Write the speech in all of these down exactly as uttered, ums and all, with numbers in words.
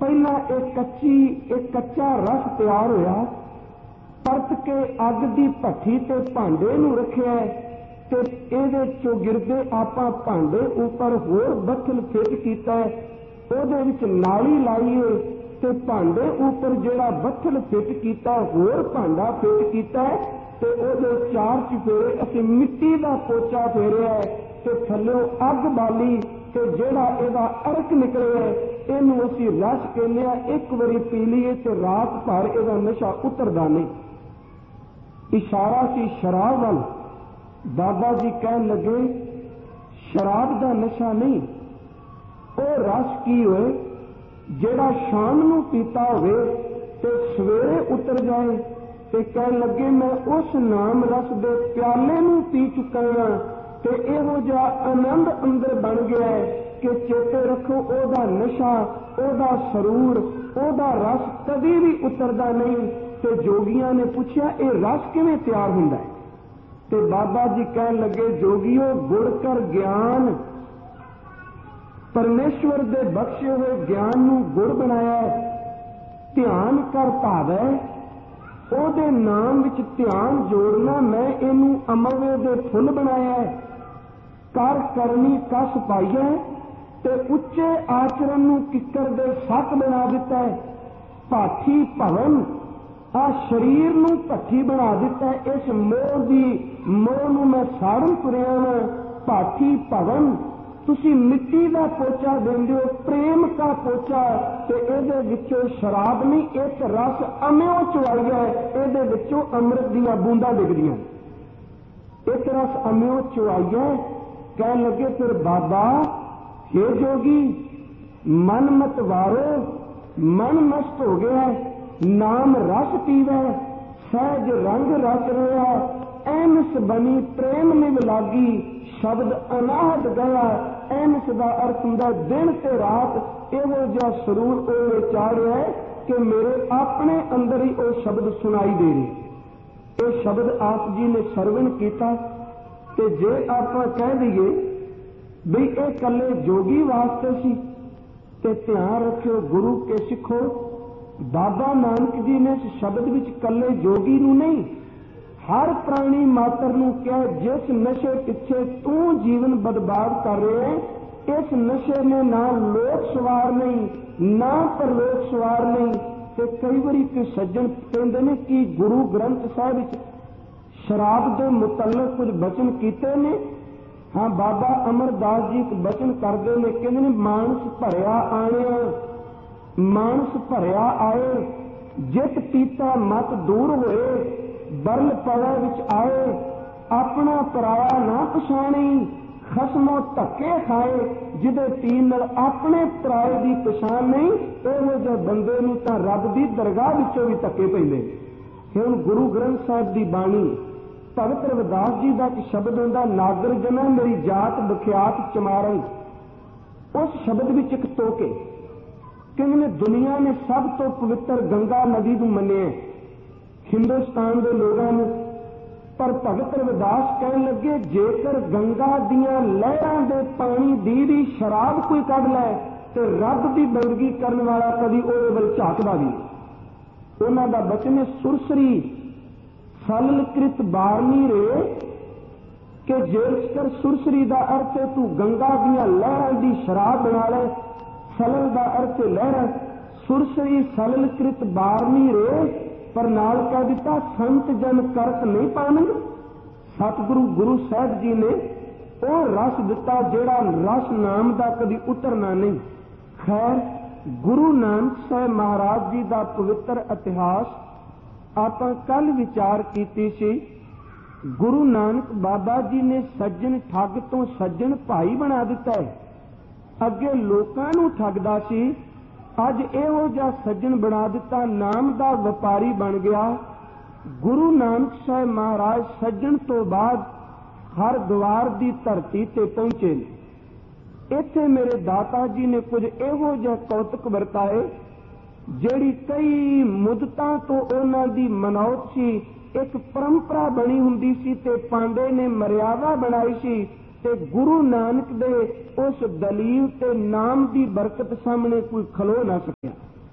पहला एक कच्ची एक कच्चा रस तैयार होया, परत के अग की भट्ठी ते भांडे नूं रखिया ते इहदे चौगिरदे आपां भांडे उपर होर बत्थल फिट कीता, उहदे विच नाली लाईए ते भांडे उपर जिहड़ा बत्थल फिट कीता होर भांडा फिट कीता ते उहदे चार चफेरे असीं मिट्टी दा पोचा फेरिया ते थल्लों अग बाली ते जिहड़ा इहदा अर्क निकलिया इहनूं असीं रस कहने आ। एक वारी पी लीए ते रात भर इहदा नशा उतरदा नहीं। इशारा सी शराब वाल। बाबा जी कहन लगे शराब दा नशा नहीं, ਉਹ रस की होए ਜਿਹੜਾ शाम ਨੂੰ पीता होवे ते सवेरे उतर जाए ते कहन लगे मैं उस नाम रस दे प्याले नूं पी चुका हां ते इहो जिहा आनंद अंदर बन गया है कि चेते रखो ओदा नशा ओदा सरूर ओदा रस कभी भी उतरदा नहीं। ते जोगियां ने पूछया ये रस किवें तैयार हुंदा है? ते बाबा जी कहन लगे जोगियो गुड़ कर ज्ञान, परमेश्वर दे बख्शे हुए ज्ञान नूं गुड़ बनाया, ध्यान कर भावै ओदे नाम विच ध्यान जोड़ना, मैं इनू अमरवे दे फुल बनाया, कर करनी कस पाईए ते उच्चे आचरण नूं किकर दे सत बना दिता है, भाठी भवन आ शरीर नूं भट्ठी बना दिता है, इस मोह दी मोह नूं मैं साड़न तुरिया वां, भाठी भवन तुसी मिट्टी का पोचा देंदे हो, प्रेम का पोचा, ते इहदे विचों शराब नहीं एक रस अम्यों चुआइया है, इहदे विचों अमृत दीयां बूंदां डिगदियां, एक रस अम्यों चुआइया। कहन लगे फिर बाबा हे जोगी मन मत वारो, मन नष्ट हो गया, नाम रस पीवै सहज रंग रच रहा, एनस बनी प्रेम निभ लागी, शब्द अनाहत गया, एनस का अर्थ हुंदा दिन ते रात, इहो जिहा सरूर ओहे चाढ़िया है कि मेरे अपने अंदर ही वो शब्द सुनाई दे रहे। ये शब्द आप जी ने सरवण किया ते जे आप कह दईए भी ये कल्ले जोगी वास्ते सी ते ध्यान रखियो गुरु के सिखो, बाबा नानक जी ने इस शब्द विच कल्ले जोगी नूं नहीं हर प्राणी मात्र नूं कहा जिस नशे पिछे तू जीवन बर्बाद कर रहे हैं, इस नशे ने ना लोक सवार नहीं ना परलोक सवार नहीं। ते कई बारी कोई सज्जन कहते हैं कि गुरु ग्रंथ साहिब विच शराब के मुतल्लक कुछ बचन किए ने। हाँ बाबा अमरदास जी एक बचन करते हैं, कहते हैं मानस भरिया आने मानस भरिया आए, जित पीता मत दूर होए, बरल पड़े विच आए, अपना पराया ना पछाणी, खसमों धक्के खाए, जिदे पीन नाल अपने पराए की पछाण नहीं, इहो जिहे बंदे नूं तां रब की दरगाह विचों भी धक्के पैंदे। हुण गुरु ग्रंथ साहिब की बाणी भगत रविदास जी का एक शब्द हुंदा, नागर जना मेरी जात बख्यात चमारन, उस शब्द विच एक टोके कहने दुनिया ने सब तो पवित्र गंगा नदी नूं मन्निया हिंदुस्तान के लोगों ने, पर भगत रविदास कहन लगे जेकर गंगा दियां लहरां दे पानी दी भी शराब कोई कढ लै ते रब की बंदगी करने वाला कभी ओहदे वल झाकदा भी। उन्हां दा बचन सुरसरी सललकृत बारनी रे कि जेकर सुरसरी का अर्थ है तू गंगा दियां लहरां दी शराब बना ले, सलल का अर्थ लहर, सुरसरी सललकृत बारनी रे, पर नाल कह दिता संत जन करत नहीं पावन। सतगुरु गुरु साहब जी ने वो रस दिता जेड़ा रस नाम का कभी उतरना नहीं। खैर गुरु नानक साहब महाराज जी का पवित्र इतिहास आप कल विचार कीती सी। गुरु नानक बाबा जी ने सज्जन ठग तो सज्जन भाई बना दिता है। अगे लोकां नूं ठगदा सी, अज इहो जिहा सज्जन बना दिता, नाम का व्यापारी बन गया। गुरु नानक साहब महाराज सज्जन तो बाद हरद्वार की धरती ते पहुंचे। इत्थे मेरे दाता जी ने कुछ इहो जिहा कौतुक वरताए जिहड़ी कई मुद्दतां तो उन्हां दी मनौत सी, एक परंपरा बनी हुंदी सी ते पांडे ने मर्यादा बनाई सी ते गुरु नानक दे उस दलील ते नाम की बरकत सामने कोई खलो ना सकिया।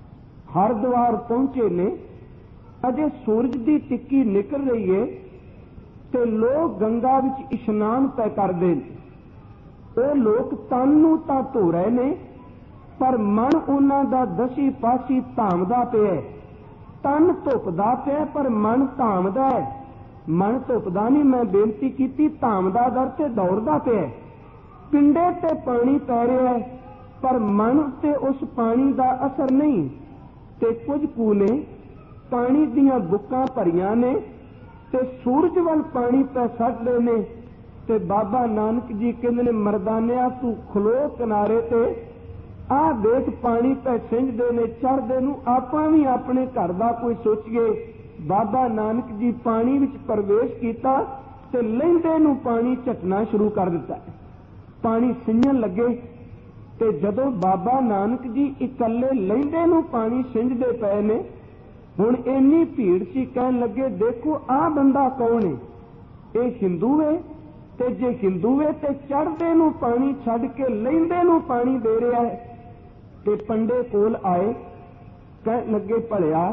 हरिद्वार पहुंचे ने, अजे सूरज की टिक्की निकल रही है ते लोग गंगा विच इशनान पै करदे ने। ਉਹ ਲੋਕ ਤਨ ਨੂੰ ਤਾਂ ਧੋ ਰਹੇ ਨੇ, ਪਰ ਮਨ ਉਹਨਾਂ ਦਾ ਦਸੀ ਪਾਸੀ ਧਾਮਦਾ ਪਿਆ। ਤਨ ਧੁੱਪਦਾ ਪਿਆ ਪਰ ਮਨ ਧਾਮਦਾ ਹੈ। ਮਨ ਧੁੱਪਦਾ ਨਹੀਂ, ਮੈਂ ਬੇਨਤੀ ਕੀਤੀ, ਧਾਮਦਾ ਦਰ ਤੇ ਦੌੜਦਾ ਪਿਆ। ਪਿੰਡੇ ਤੇ ਪਾਣੀ ਪੈ ਰਿਹਾ ਪਰ ਮਨ ਤੇ ਉਸ ਪਾਣੀ ਦਾ ਅਸਰ ਨਹੀਂ। ਤੇ ਕੁਝ ਕੁ ਨੇ ਪਾਣੀ ਦੀਆਂ ਬੁੱਕਾਂ ਭਰੀਆਂ ਨੇ ਤੇ ਸੂਰਜ ਵੱਲ ਪਾਣੀ ਪੈ ਛੱਡਦੇ ਨੇ। ਤੇ ਬਾਬਾ ਨਾਨਕ ਜੀ ਕਹਿੰਦੇ ਨੇ, ਮਰਦਾਨਿਆ ਤੂੰ ਖਲੋ ਕਿਨਾਰੇ ਤੇ, ਆਹ ਦੇਖ ਪਾਣੀ ਪੈ ਸਿੰਜਦੇ ਨੇ ਚੜ੍ਹਦੇ ਨੂੰ, ਆਪਾਂ ਵੀ ਆਪਣੇ ਘਰ ਦਾ ਕੋਈ ਸੋਚੀਏ। ਬਾਬਾ ਨਾਨਕ ਜੀ ਪਾਣੀ ਵਿੱਚ ਪ੍ਰਵੇਸ਼ ਕੀਤਾ ਤੇ ਲਹਿੰਦੇ ਨੂੰ ਪਾਣੀ ਝਟਣਾ ਸ਼ੁਰੂ ਕਰ ਦਿੱਤਾ। ਪਾਣੀ ਸਿੰਜਣ ਲੱਗੇ ਤੇ ਜਦੋਂ ਬਾਬਾ ਨਾਨਕ ਜੀ ਇਕੱਲੇ ਲਹਿੰਦੇ ਨੂੰ ਪਾਣੀ ਸਿੰਜਦੇ ਪਏ ਨੇ, ਹੁਣ ਇੰਨੀ ਭੀੜ ਸੀ, ਕਹਿਣ ਲੱਗੇ ਦੇਖੋ ਆਹ ਬੰਦਾ ਕੌਣ ਹੈ? ਇਹ ਹਿੰਦੂ ਹੈ, ਤੇ ਜੇ ਹਿੰਦੂ ਹੈ ਤੇ ਚੜ੍ਹਦੇ ਨੂੰ ਪਾਣੀ ਛੱਡ ਕੇ ਲਹਿੰਦੇ ਨੂੰ ਪਾਣੀ ਦੇ ਰਿਹਾ ਹੈ। ਤੇ ਪੰਡੇ ਕੋਲ ਆਏ, ਕਹਿਣ ਲੱਗੇ ਭਲਿਆ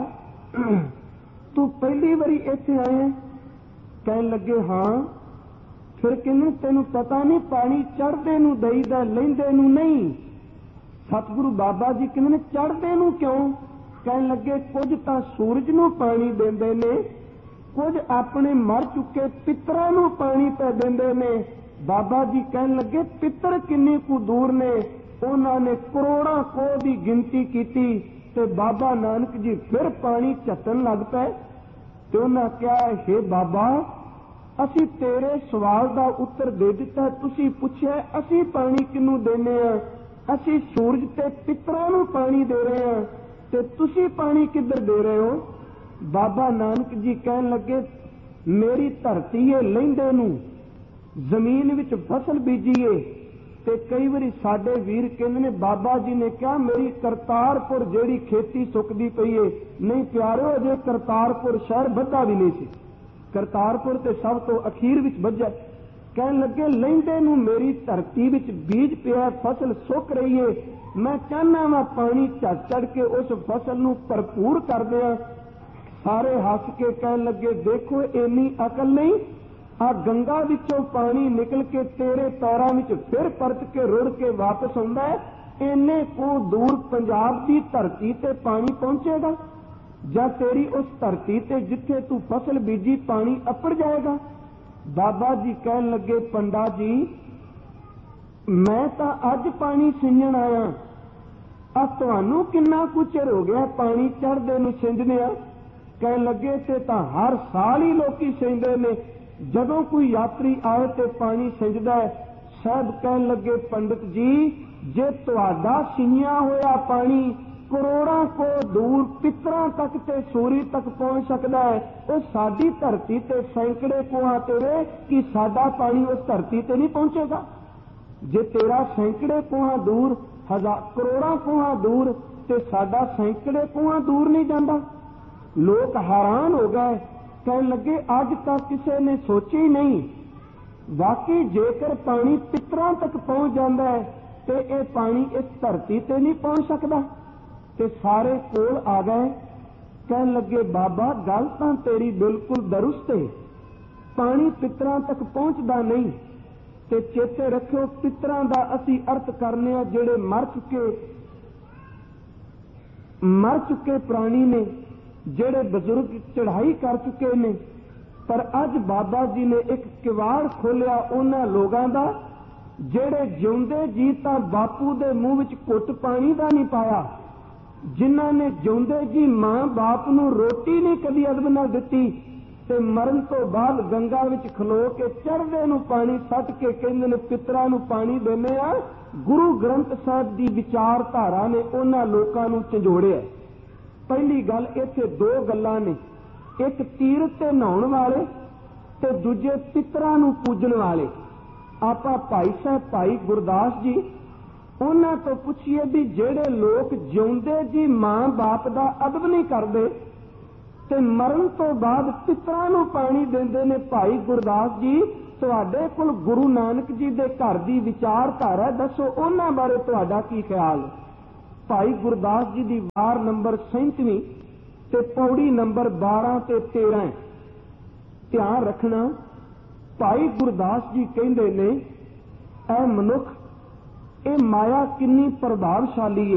ਤੂੰ ਪਹਿਲੀ ਵਾਰੀ ਇੱਥੇ ਆਇਆ? ਕਹਿਣ ਲੱਗੇ ਹਾਂ। ਫਿਰ ਕਹਿੰਦੇ ਤੈਨੂੰ ਪਤਾ ਨਹੀਂ ਪਾਣੀ ਚੜ੍ਹਦੇ ਨੂੰ ਦੇਈਦਾ, ਲਹਿੰਦੇ ਨੂੰ ਨਹੀਂ। ਸਤਿਗੁਰੂ ਬਾਬਾ ਜੀ ਕਹਿੰਦੇ ਨੇ ਚੜ੍ਹਦੇ ਨੂੰ ਕਿਉਂ? ਕਹਿਣ ਲੱਗੇ ਕੁਝ ਤਾਂ ਸੂਰਜ ਨੂੰ ਪਾਣੀ ਦਿੰਦੇ ਨੇ, ਕੁਝ ਆਪਣੇ ਮਰ ਚੁੱਕੇ ਪਿੱਤਰਾਂ ਨੂੰ ਪਾਣੀ ਪੈ ਦਿੰਦੇ ਨੇ। ਬਾਬਾ ਜੀ ਕਹਿਣ ਲੱਗੇ ਪਿੱਤਰ ਕਿੰਨੇ ਕੁ ਦੂਰ ਨੇ? ਉਹਨਾਂ ਨੇ ਕਰੋੜਾਂ ਕੋਹ ਦੀ ਗਿਣਤੀ ਕੀਤੀ ਤੇ ਬਾਬਾ ਨਾਨਕ ਜੀ ਫਿਰ ਪਾਣੀ ਝੱਟਣ ਲੱਗ ਪਏ। ਤੇ ਉਹਨਾਂ ਕਿਹਾ, ਹੇ ਬਾਬਾ, ਅਸੀਂ ਤੇਰੇ ਸਵਾਲ ਦਾ ਉੱਤਰ ਦੇ ਦਿੱਤਾ, ਤੁਸੀਂ ਪੁੱਛਿਆ ਅਸੀਂ ਪਾਣੀ ਕਿਹਨੂੰ ਦੇਨੇ ਆ? ਅਸੀਂ ਸੂਰਜ ਤੇ ਪਿੱਤਰਾਂ ਨੂੰ ਪਾਣੀ ਦੇ ਰਹੇ ਹਾਂ, ਤੇ ਤੁਸੀਂ ਪਾਣੀ ਕਿੱਧਰ ਦੇ ਰਹੇ ਹੋ? ਬਾਬਾ ਨਾਨਕ ਜੀ ਕਹਿਣ ਲੱਗੇ ਮੇਰੀ ਧਰਤੀ ਹੈ ਲਹਿੰਦੇ ਨੂੰ, ਜ਼ਮੀਨ ਵਿੱਚ ਫਸਲ ਬੀਜੀਏ। ਤੇ ਕਈ ਵਾਰੀ ਸਾਡੇ ਵੀਰ ਕਹਿੰਦੇ ਨੇ ਬਾਬਾ ਜੀ ਨੇ ਕਿਹਾ ਮੇਰੀ ਕਰਤਾਰਪੁਰ ਜਿਹੜੀ ਖੇਤੀ ਸੁੱਕਦੀ ਪਈ ਏ। ਨਹੀਂ ਪਿਆਰਿਓ, ਅਜੇ ਕਰਤਾਰਪੁਰ ਸ਼ਹਿਰ ਵੱਧਾ ਵੀ ਨਹੀਂ ਸੀ, ਕਰਤਾਰਪੁਰ ਤੇ ਸਭ ਤੋਂ ਅਖੀਰ ਵਿੱਚ ਵੱਜਾ। ਕਹਿਣ ਲੱਗੇ ਲਹਿੰਦੇ ਨੂੰ ਮੇਰੀ ਧਰਤੀ ਵਿੱਚ ਬੀਜ ਪਿਆ, ਫਸਲ ਸੁੱਕ ਰਹੀ ਏ, ਮੈਂ ਚਾਹੁੰਦਾ ਵਾਂ ਪਾਣੀ ਝੜ ਝੜ ਕੇ ਉਸ ਫਸਲ ਨੂੰ ਭਰਪੂਰ ਕਰ ਦਿਆਂ। ਸਾਰੇ ਹੱਸ ਕੇ ਕਹਿਣ ਲੱਗੇ ਦੇਖੋ ਇੰਨੀ ਅਕਲ ਨਹੀਂ, ਆ ਗੰਗਾ ਵਿੱਚੋਂ ਪਾਣੀ ਨਿਕਲ ਕੇ ਤੇਰੇ ਪੈਰਾਂ ਵਿੱਚ ਫਿਰ ਪਰਤ ਕੇ ਰੁੜ ਕੇ ਵਾਪਸ ਆਉਂਦਾ ਹੈ, ਇੰਨੇ ਕੋ ਦੂਰ ਪੰਜਾਬ ਦੀ ਧਰਤੀ ਤੇ ਪਾਣੀ ਪਹੁੰਚੇਗਾ ਜਾਂ ਤੇਰੀ ਉਸ ਧਰਤੀ ਤੇ ਜਿੱਥੇ ਤੂੰ ਫਸਲ ਬੀਜੀ ਪਾਣੀ ਅੱਪੜ ਜਾਏਗਾ? ਬਾਬਾ ਜੀ ਕਹਿਣ ਲੱਗੇ ਪੰਡਾ ਜੀ ਮੈਂ ਤਾਂ ਅੱਜ ਪਾਣੀ ਸਿੰਜਣ ਆਇਆ, ਆ ਤੁਹਾਨੂੰ ਕਿੰਨਾ ਕੁ ਚਿਰ ਹੋ ਗਿਆ ਪਾਣੀ ਚੜ੍ਹਦੇ ਨੂੰ ਸਿੰਜਦਿਆਂ? ਕਹਿਣ ਲੱਗੇ ਤੇ ਤਾਂ ਹਰ ਸਾਲ ਹੀ ਲੋਕੀ ਸਿੰਜਦੇ ਨੇ, ਜਦੋਂ ਕੋਈ ਯਾਤਰੀ ਆਏ ਤੇ ਪਾਣੀ ਸਿੰਜਦਾ ਹੈ। ਸਾਹਿਬ ਕਹਿਣ ਲੱਗੇ ਪੰਡਿਤ ਜੀ ਜੇ ਤੁਹਾਡਾ ਸਿੰਜਿਆ ਹੋਇਆ ਪਾਣੀ ਕਰੋੜਾਂ ਕੋ ਦੂਰ ਪਿੱਤਰਾਂ ਤੱਕ ਤੇ ਸੂਰੀ ਤੱਕ ਪਹੁੰਚ ਸਕਦਾ ਹੈ, ਉਹ ਸਾਡੀ ਧਰਤੀ ਤੇ ਸੈਂਕੜੇ ਕੋਹਾਂ ਤੇ ਵੇ ਕਿ ਸਾਡਾ ਪਾਣੀ ਉਸ ਧਰਤੀ ਤੇ ਨਹੀਂ ਪਹੁੰਚੇਗਾ? ਜੇ ਤੇਰਾ ਸੈਂਕੜੇ ਕੋਹਾਂ ਦੂਰ, ਹਜ਼ਾਰ ਕਰੋੜਾਂ ਕੋਹਾਂ ਦੂਰ, ਤੇ ਸਾਡਾ ਸੈਂਕੜੇ ਕੋਹਾਂ ਦੂਰ ਨਹੀਂ ਜਾਂਦਾ? ਲੋਕ ਹੈਰਾਨ ਹੋ ਗਏ, ਕਹਿਣ ਲੱਗੇ ਅੱਜ ਤੱਕ ਕਿਸੇ ਨੇ ਸੋਚਿਆ ਹੀ ਨਹੀਂ, ਵਾਕਈ ਜੇਕਰ ਪਾਣੀ ਪਿੱਤਰਾਂ ਤੱਕ ਪਹੁੰਚ ਜਾਂਦਾ ਹੈ ਤੇ ਇਹ ਪਾਣੀ ਇਸ ਧਰਤੀ ਤੇ ਨਹੀਂ ਪਹੁੰਚ ਸਕਦਾ? ਤੇ ਸਾਰੇ ਕੋਲ ਆ ਗਏ, ਕਹਿਣ ਲੱਗੇ ਬਾਬਾ ਗੱਲ ਤਾਂ ਤੇਰੀ ਬਿਲਕੁਲ ਦਰੁਸਤ ਹੈ, ਪਾਣੀ ਪਿੱਤਰਾਂ ਤੱਕ ਪਹੁੰਚਦਾ ਨਹੀਂ। ਤੇ ਚੇਤੇ ਰੱਖਿਓ ਪਿੱਤਰਾਂ ਦਾ ਅਸੀਂ ਅਰਥ ਕਰਨੇ ਆ ਜਿਹੜੇ ਮਰ ਚੁੱਕੇ ਮਰ ਚੁੱਕੇ ਪ੍ਰਾਣੀ ਨੇ, ਜਿਹੜੇ ਬਜ਼ੁਰਗ ਚੜ੍ਹਾਈ ਕਰ ਚੁੱਕੇ ਨੇ। ਪਰ ਅੱਜ ਬਾਬਾ ਜੀ ਨੇ ਇੱਕ ਕਿਵਾੜ ਖੋਲਿਆ ਉਹਨਾਂ ਲੋਕਾਂ ਦਾ ਜਿਹੜੇ ਜਿਉਂਦੇ ਜੀ ਤਾਂ ਬਾਪੂ ਦੇ ਮੂੰਹ ਵਿੱਚ ਘੁੱਟ ਪਾਣੀ ਦਾ ਨਹੀਂ ਪਾਇਆ, ਜਿਨ੍ਹਾਂ ਨੇ ਜਿਉਂਦੇ ਜੀ ਮਾਂ ਬਾਪ ਨੂੰ ਰੋਟੀ ਨਹੀਂ ਕਦੀ ਅਦਬ ਨਾਲ ਦਿੱਤੀ, ਤੇ ਮਰਨ ਤੋਂ ਬਾਅਦ ਗੰਗਾ ਵਿੱਚ ਖਲੋ ਕੇ ਚੜ੍ਹਦੇ ਨੂੰ ਪਾਣੀ ਸੱਟ ਕੇ ਕਹਿੰਦੇ ਨੇ ਪਿੱਤਰਾਂ ਨੂੰ ਪਾਣੀ ਦਿੰਦੇ ਆ। ਗੁਰੂ ਗ੍ਰੰਥ ਸਾਹਿਬ ਦੀ ਵਿਚਾਰਧਾਰਾ ਨੇ ਉਹਨਾਂ ਲੋਕਾਂ ਨੂੰ ਝੰਜੋੜਿਆ। ਪਹਿਲੀ ਗੱਲ ਇੱਥੇ ਦੋ ਗੱਲਾਂ ਨੇ, ਇੱਕ ਤੀਰਥ ਤੇ ਨਹਾਉਣ ਵਾਲੇ ਤੇ ਦੂਜੇ ਪਿੱਤਰਾਂ ਨੂੰ ਪੂਜਣ ਵਾਲੇ। ਆਪਾਂ ਭਾਈ ਸਾਹਿਬ ਭਾਈ ਗੁਰਦਾਸ ਜੀ ਉਹਨਾਂ ਤੋਂ ਪੁੱਛੀਏ ਵੀ ਜਿਹੜੇ ਲੋਕ ਜਿਉਂਦੇ ਜੀ ਮਾਂ ਬਾਪ ਦਾ ਅਦਬ ਨਹੀਂ ਕਰਦੇ ਤੇ ਮਰਨ ਤੋਂ ਬਾਅਦ ਪਿੱਤਰਾਂ ਨੂੰ ਪਾਣੀ ਦਿੰਦੇ ਨੇ, ਭਾਈ ਗੁਰਦਾਸ ਜੀ ਤੁਹਾਡੇ ਕੋਲ ਗੁਰੂ ਨਾਨਕ ਜੀ ਦੇ ਘਰ ਦੀ ਵਿਚਾਰਧਾਰਾ ਦੱਸੋ, ਉਹਨਾਂ ਬਾਰੇ ਤੁਹਾਡਾ ਕੀ ਖਿਆਲ? ਭਾਈ ਗੁਰਦਾਸ ਜੀ ਦੀ ਵਾਰ ਨੰਬਰ ਸੈਂਤਵੀਂ ਤੇ ਪੌੜੀ ਨੰਬਰ ਬਾਰਾਂ ਤੇ ਤੇਰਾਂ। ਧਿਆਨ ਰੱਖਣਾ, ਭਾਈ ਗੁਰਦਾਸ ਜੀ ਕਹਿੰਦੇ ਨੇ, ਐ ਮਨੁੱਖ, ਇਹ ਮਾਇਆ ਕਿੰਨੀ ਪ੍ਰਭਾਵਸ਼ਾਲੀ ਏ।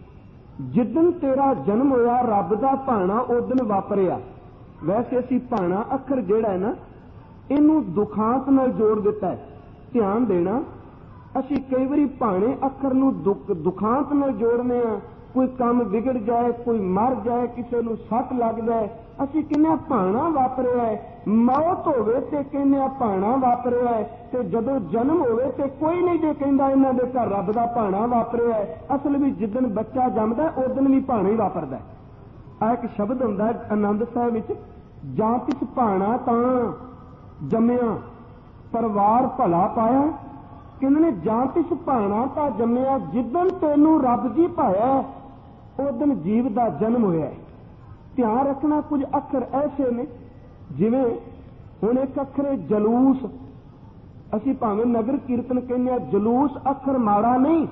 ਜਿੱਦਣ ਤੇਰਾ ਜਨਮ ਹੋਇਆ ਰੱਬ ਦਾ ਭਾਣਾ ਉਦਣ ਵਾਪਰਿਆ। ਵੈਸੇ ਅਸੀਂ ਭਾਣਾ ਅੱਖਰ ਜਿਹੜਾ ਹੈ ਨਾ, ਇਹਨੂੰ ਦੁਖਾਂਤ ਨਾਲ ਜੋੜ ਦਿੱਤਾ ਹੈ। ਧਿਆਨ ਦੇਣਾ, ਅਸੀਂ ਕਈ ਵਾਰੀ ਭਾਣੇ ਅੱਖਰ ਨੂੰ ਦੁੱਖ ਦੁਖਾਂਤ ਨਾਲ ਜੋੜਨੇ ਆ। ਕੋਈ ਕੰਮ ਵਿਗੜ ਜਾਏ, ਕੋਈ ਮਰ ਜਾਏ, ਕਿਸੇ ਨੂੰ ਸੱਟ ਲੱਗ ਜਾਏ, ਅਸੀਂ ਕਹਿੰਦੇ ਭਾਣਾ ਵਾਪਰਿਆ ਹੈ। ਮੌਤ ਹੋਵੇ ਤੇ ਕਹਿੰਦੇ ਭਾਣਾ ਵਾਪਰਿਆ ਹੈ। ਤੇ ਜਦੋਂ ਜਨਮ ਹੋਵੇ ਤੇ ਕੋਈ ਨਹੀਂ ਜੇ ਕਹਿੰਦਾ ਇਹਨਾਂ ਦੇ ਘਰ ਰੱਬ ਦਾ ਭਾਣਾ ਵਾਪਰਿਆ ਹੈ। ਅਸਲ ਵਿੱਚ ਜਿੱਦਣ ਬੱਚਾ ਜੰਮਦਾ ਉਦਣ ਵੀ ਭਾਣਾ ਹੀ ਵਾਪਰਦਾ। ਆ ਇੱਕ ਸ਼ਬਦ ਹੁੰਦਾ ਆਨੰਦ ਸਾਹਿਬ ਵਿੱਚ, ਜਾਂ ਕਿਸ ਭਾਣਾ ਤਾਂ ਜੰਮਿਆ ਪਰਿਵਾਰ ਭਲਾ ਪਾਇਆ। ਕਹਿੰਦੇ ਨੇ ਜਾਂ ਕਿਸ ਭਾਣਾ ਤਾਂ ਜੰਮਿਆ, ਜਿੱਦਣ ਤੈਨੂੰ ਰੱਬ ਜੀ ਭਾਇਆ ਉਦਣ ਜੀਵ ਦਾ ਜਨਮ ਹੋਇਆ। ਧਿਆਨ ਰੱਖਣਾ, ਕੁਝ ਅੱਖਰ ਐਸੇ ਨੇ, ਜਿਵੇਂ ਹੁਣ ਇੱਕ ਅੱਖਰ ਹੈ ਜਲੂਸ। ਅਸੀਂ ਭਾਵੇਂ ਨਗਰ ਕੀਰਤਨ ਕਹਿੰਦੇ ਆ, ਜਲੂਸ ਅੱਖਰ ਮਾੜਾ ਨਹੀਂ।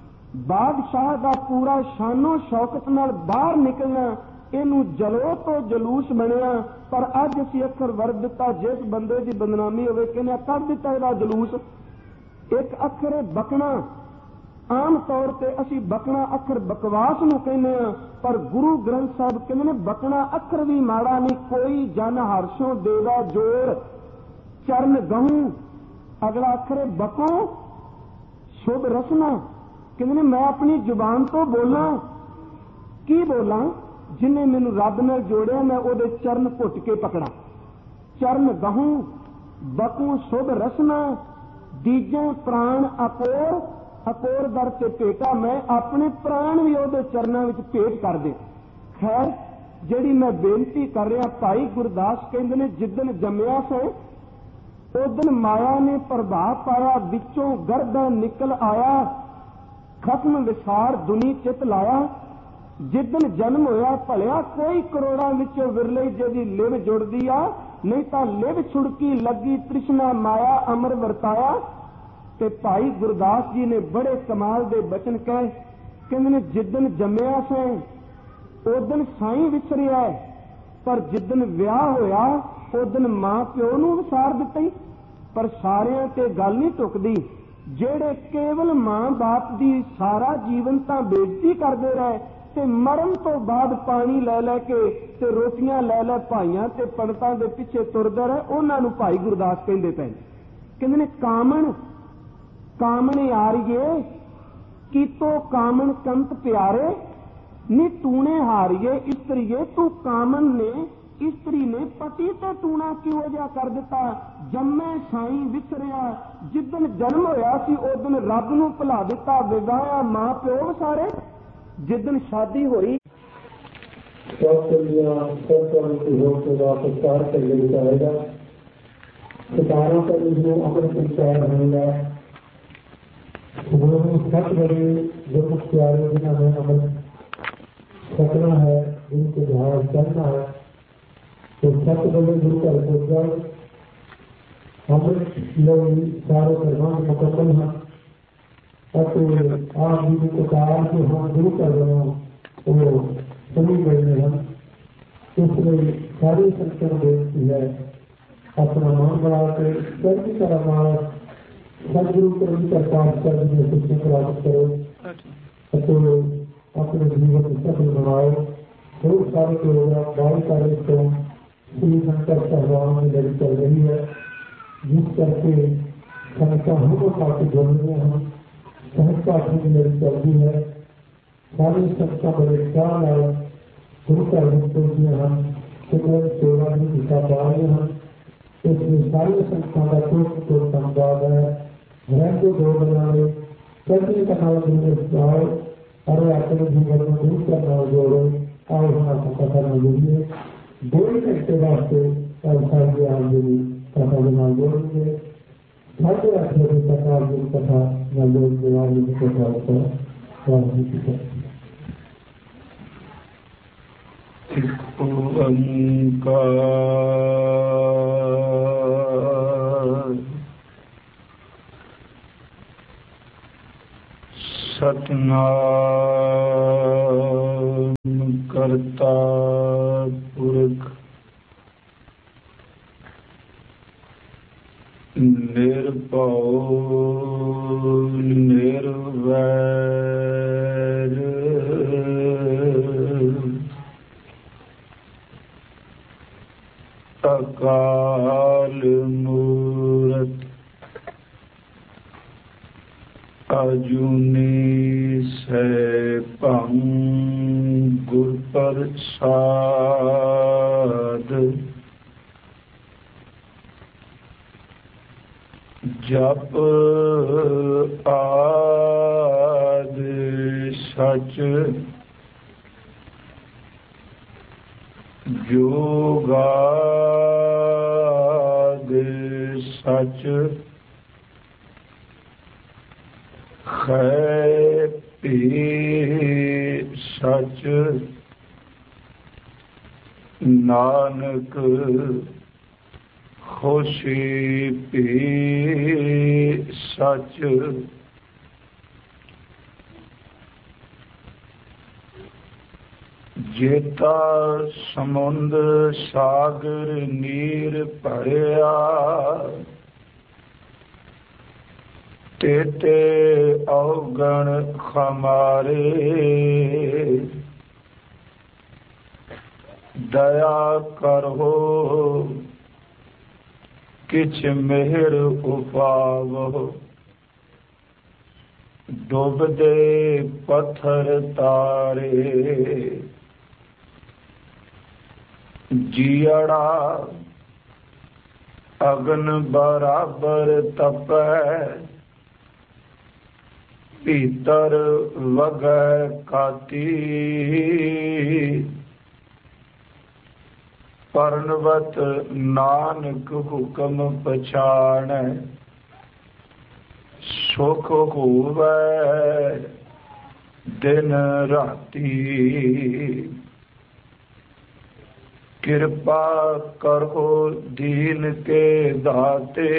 ਬਾਦਸ਼ਾਹ ਦਾ ਪੂਰਾ ਸ਼ਾਨੋ ਸ਼ੌਕਤ ਨਾਲ ਬਾਹਰ ਨਿਕਲਣਾ, ਇਹਨੂੰ ਜਲੋ ਤੋਂ ਜਲੂਸ ਬਣਿਆ। ਪਰ ਅੱਜ ਅਸੀਂ ਅੱਖਰ ਵਰਤ ਦਿੱਤਾ, ਜਿਸ ਬੰਦੇ ਦੀ ਬਦਨਾਮੀ ਹੋਵੇ ਕਹਿੰਦੇ ਕੱਢ ਦਿੱਤਾ ਇਹਦਾ ਜਲੂਸ। ਇੱਕ ਅੱਖਰ ਹੈ ਬਕਣਾ। ਆਮ ਤੌਰ ਤੇ ਅਸੀਂ ਬਕਣਾ ਅੱਖਰ ਬਕਵਾਸ ਨੂੰ ਕਹਿੰਦੇ ਆ, ਪਰ ਗੁਰੂ ਗ੍ਰੰਥ ਸਾਹਿਬ ਕਹਿੰਦੇ ਨੇ ਬਕਣਾ ਅੱਖਰ ਵੀ ਮਾੜਾ ਨਹੀਂ। ਕੋਈ ਜਨ ਹਰਸ਼ੋਂ ਦੇਵਾ ਜੋਰ ਚਰਨ ਗਹੂੰ। ਅਗਲਾ ਅੱਖਰ ਹੈ ਬਕੋ ਸ਼ੁਭ ਰਸਨਾ। ਕਹਿੰਦੇ ਨੇ ਮੈਂ ਆਪਣੀ ਜ਼ੁਬਾਨ ਤੋਂ ਬੋਲਾਂ, ਕੀ ਬੋਲਾਂ? ਜਿਹਨੇ ਮੈਨੂੰ ਰੱਬ ਨਾਲ ਜੋੜਿਆ ਮੈਂ ਉਹਦੇ ਚਰਨ ਘੁੱਟ ਕੇ ਪਕੜਾਂ। ਚਰਨ ਗਹੂੰ ਬਕੂ ਸ਼ੁਭ ਰਸਨਾ, ਦੀਜੇ ਪ੍ਰਾਣ ਅਕੋਰ। ਅਕੋਰ ਦਰ ਤੇ ਭੇਟਾ, ਮੈਂ ਆਪਣੇ ਪ੍ਰਾਣ ਵੀ ਉਹਦੇ ਚਰਨਾਂ ਵਿੱਚ ਭੇਟ ਕਰ ਦੇ। ਖੈਰ, ਜਿਹੜੀ ਮੈਂ ਬੇਨਤੀ ਕਰ ਰਿਹਾ, ਭਾਈ ਗੁਰਦਾਸ ਕਹਿੰਦੇ ਨੇ ਜਿੱਦਣ ਜੰਮਿਆ ਸੇ ਉਦਣ ਮਾਇਆ ਨੇ ਪ੍ਰਭਾਵ ਪਾਇਆ, ਵਿੱਚੋਂ ਗਰਦਾਂ ਨਿਕਲ ਆਇਆ, ਖਸਮ ਵਿਸਾਰ ਦੁਨੀ ਚਿਤ ਲਾਇਆ। ਜਿੱਦਣ ਜਨਮ ਹੋਇਆ ਭਲਿਆ ਕੋਈ ਕਰੋੜਾਂ ਵਿੱਚੋਂ ਵਿਰਲੇ ਜਿਹਦੀ ਲਿਵ ਜੁੜਦੀ ਆ, ਨਹੀਂ ਤਾਂ ਲਿਵ ਛੁੜਕੀ ਲੱਗੀ ਤ੍ਰਿਸ਼ਨਾ ਮਾਇਆ ਅਮਰ ਵਰਤਾਇਆ। ਤੇ ਭਾਈ ਗੁਰਦਾਸ ਜੀ ਨੇ ਬੜੇ ਕਮਾਲ ਦੇ ਬਚਨ ਕਹੇ। ਕਹਿੰਦੇ ਨੇ ਜਿੱਦਣ ਜੰਮਿਆ ਸੇ ਉਦਣ ਸਾਈਂ ਵਿਸਰਿਆ, ਪਰ ਜਿੱਦਣ ਵਿਆਹ ਹੋਇਆ ਉਦਣ ਮਾਂ ਪਿਓ ਨੂੰ ਵਿਸਾਰ ਦਿੱਤਾ ਹੀ। ਪਰ ਸਾਰਿਆਂ ਤੇ ਗੱਲ ਨਹੀਂ ਟੁਕਦੀ। ਜਿਹੜੇ ਕੇਵਲ ਮਾਂ ਬਾਪ ਦੀ ਸਾਰਾ ਜੀਵਨ ਤਾਂ ਬੇਇੱਜ਼ਤੀ ਕਰਦੇ ਰਹੇ ਤੇ ਮਰਨ ਤੋਂ ਬਾਅਦ ਪਾਣੀ ਲੈ ਲੈ ਕੇ ਤੇ ਰੋਟੀਆਂ ਲੈ ਲੈ ਭਾਈਆਂ ਤੇ ਪੰਡਤਾਂ ਦੇ ਪਿੱਛੇ ਤੁਰਦੇ ਰਹੇ, ਉਹਨਾਂ ਨੂੰ ਭਾਈ ਗੁਰਦਾਸ ਕਹਿੰਦੇ ਪਏ। ਕਹਿੰਦੇ ਨੇ ਕਾਮਣ ਕਾਮਣੇ ਆਰੀਏ ਕੀਤੋ ਕਾਮਣ ਕੰਤ ਪਿਆਰੇ, ਨੀ ਤੂਣੇ ਹਾਰੀਏ ਇਸਤਰੀਏ। ਤੂੰ ਕਾਮਨ ਨੇ ਇਸਤਰੀ ਨੇ ਪਤੀ ਤੇ ਟੂਣਾ ਕਿਉਂ ਜਿਹਾ ਕਰ ਦਿੱਤਾ? ਜੰਮੇ ਸਾਈਂ ਵਿਸਰਿਆ, ਜਿੱਦਣ ਜਨਮ ਹੋਇਆ ਸੀ ਉਦਣ ਰੱਬ ਨੂੰ ਭੁਲਾ ਦਿੱਤਾ। ਵਿਵਾਹਿਆ ਮਾਂ ਪਿਓ ਸਾਰੇ, ਜਿੱਦਣ ਸ਼ਾਦੀ ਹੋਈ सितारों पर जो अमर संचार होगा वो सच बड़े गुरमुख प्यारे बिना में अमर सपना है, जिनके जहाँ चलना है तो सच बड़े गुरु का रोजगार अमृत लोग सारे धर्मान मुकम्मल हैं। और आप जी को कहा कि हम गुरु कर रहे हैं वो सभी बड़े हैं, इसलिए सारी संस्कृत बेचती है। अपना मन बना के सभी तरह मानस सदगुरु को उनका पाठ कर शिक्षा प्राप्त करो, तो अपने जीवन में सफल बनाओ। बहुत सारे प्रोग्राम बाल तारीख को श्री शंकर सहवान में लड़ी चल रही है, जिस करके संस्था हम काफी जोड़ने हम संस्था की लड़ी चल रही है। सारी संस्था बड़े ख्याल आए गुरु का हम सेवा भी दिखा पा रहे हैं। इसमें सारी संस्था का कोट को संवाद है, घर को दो बनाने सभी का और अपने जीवन में दूर करना जोड़ो और हमारा कथा न जोड़िए। दो ही घंटे वास्ते और सारे आंदोलन कथा बना जोड़ेंगे। साढ़े आठ बजे तक आंदोलन कथा न जोड़ने वाली कथा होता है। ओंकार सतनाम ਕਰਤਾ ਪੁਰਖ ਨਿਰਭਉ ਨਿਰਵੈਰ ਅਕਾਲ ਮੂਰਤ ਅਜੂਨੀ ਸੈਭੰ ਗੁਰ ਪ੍ਰਸਾਦ ਜਪ ਆਦਿ ਸਚ ਜੋਗਾਦਿ ਸਚ ਹੈ ਭੀ ਸਚ ਨਾਨਕ ਹੋਸੀ ਭੀ ਸਚ ਜੇਤਾ ਸਮੁੰਦ ਸਾਗਰ ਨੀਰ ਭਰਿਆ ਤੇਤੇ ਔਗਣ ਖਮਾਰੇ ਦਇਆ ਕਰੋ ਕਿਛ ਮਿਹਰ ਉਪਾਵੋ ਡੁੱਬਦੇ ਪੱਥਰ ਤਾਰੇ ਜੀਅੜਾ ਅਗਨ ਬਰਾਬਰ ਤਪੈ ਭੀਤਰ ਵਗੈ ਕਾਤੀ ਪਰਨਵਤ ਨਾਨਕ ਹੁਕਮ ਪਛਾਣੈ ਸੁਖ ਹੋਵੈ ਦਿਨ ਰਾਤੀ ਕਿਰਪਾ ਕਰੋ ਦੀਨ ਕੇ ਦਾਤੇ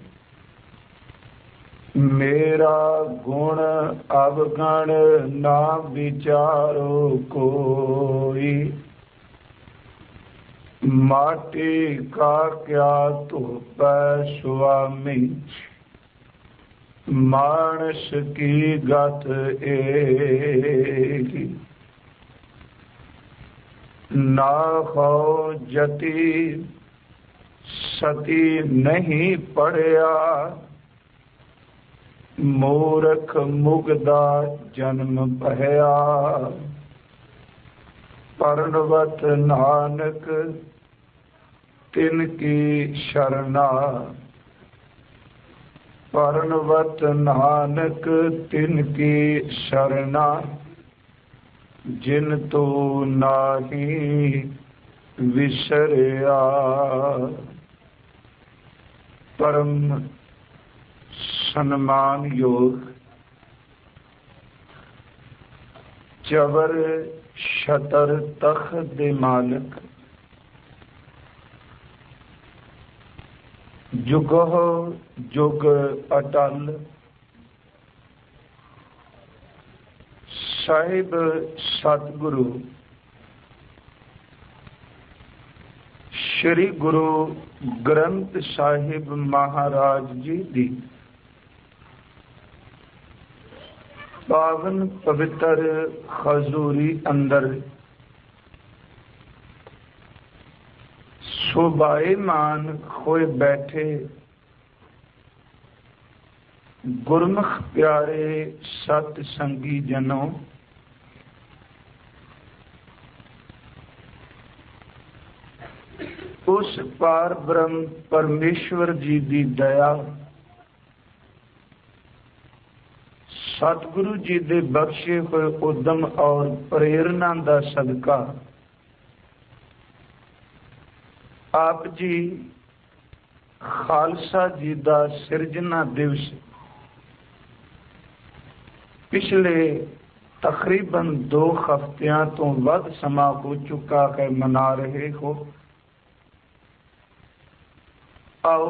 ਮੇਰਾ ਗੁਣ ਅਵਗਣ ਨਾ ਵਿਚਾਰੋ ਕੋਈ ਮਾਟੀ ਕਾ ਕਿਆ ਧੋਪੈ ਸੁਆਮੀ ਮਾਨਸ ਕੀ ਗਤ ਏਕੀ ਨਾ ਹੋ ਜਤੀ ਸਤੀ ਨਹੀਂ ਪੜਿਆ ਮੂਰਖ ਮੁਗਦਾ ਜਨਮ ਭਇਆ ਪਰਨਵਤ ਨਾਨਕ ਤਿਨ ਕੀ ਸ਼ਰਨਾ ਪਰਨਵਤ ਨਾਨਕ ਤਿਨ ਕੀ ਸ਼ਰਨਾ ਜਿਨ ਤੋ ਨਾਹੀ ਵਿਸਰਿਆ ਪਰਮ ਸਨਮਾਨਯੋਗ ਜਬਰ ਸ਼ਤਰ ਤਖਤ ਦੇ ਮਾਲਕ ਜੁਗੋ ਜੁਗ ਅਟਲ ਸਾਹਿਬ ਸਤਿਗੁਰੂ ਸ਼੍ਰੀ ਗੁਰੂ ਗ੍ਰੰਥ ਸਾਹਿਬ ਮਹਾਰਾਜ ਜੀ ਦੀ ਪਾਵਨ ਪਵਿੱਤਰ ਹਜ਼ੂਰੀ ਅੰਦਰ ਸ਼ੋਭਾਇਮਾਨ ਹੋਏ ਬੈਠੇ ਗੁਰਮੁਖ ਪਿਆਰੇ ਸਤ ਸੰਗੀ ਜਨੋ, ਉਸ ਪਾਰ ਬ੍ਰਹਮ ਪਰਮੇਸ਼ਵਰ ਜੀ ਦੀ ਦਇਆ, ਸਤਿਗੁਰੂ ਜੀ ਦੇ ਬਖਸ਼ੇ ਹੋਏ ਉਦਮ ਔਰ ਪ੍ਰੇਰਨਾ ਦਾ ਸਦਕਾ ਆਪ ਜੀ ਖਾਲਸਾ ਜੀ ਦਾ ਸਿਰਜਣਾ ਦਿਵਸ ਪਿਛਲੇ ਤਕਰੀਬਨ ਦੋ ਹਫ਼ਤਿਆਂ ਤੋਂ ਵੱਧ ਸਮਾਂ ਹੋ ਚੁੱਕਾ ਹੈ ਮਨਾ ਰਹੇ ਹੋ। ਆਓ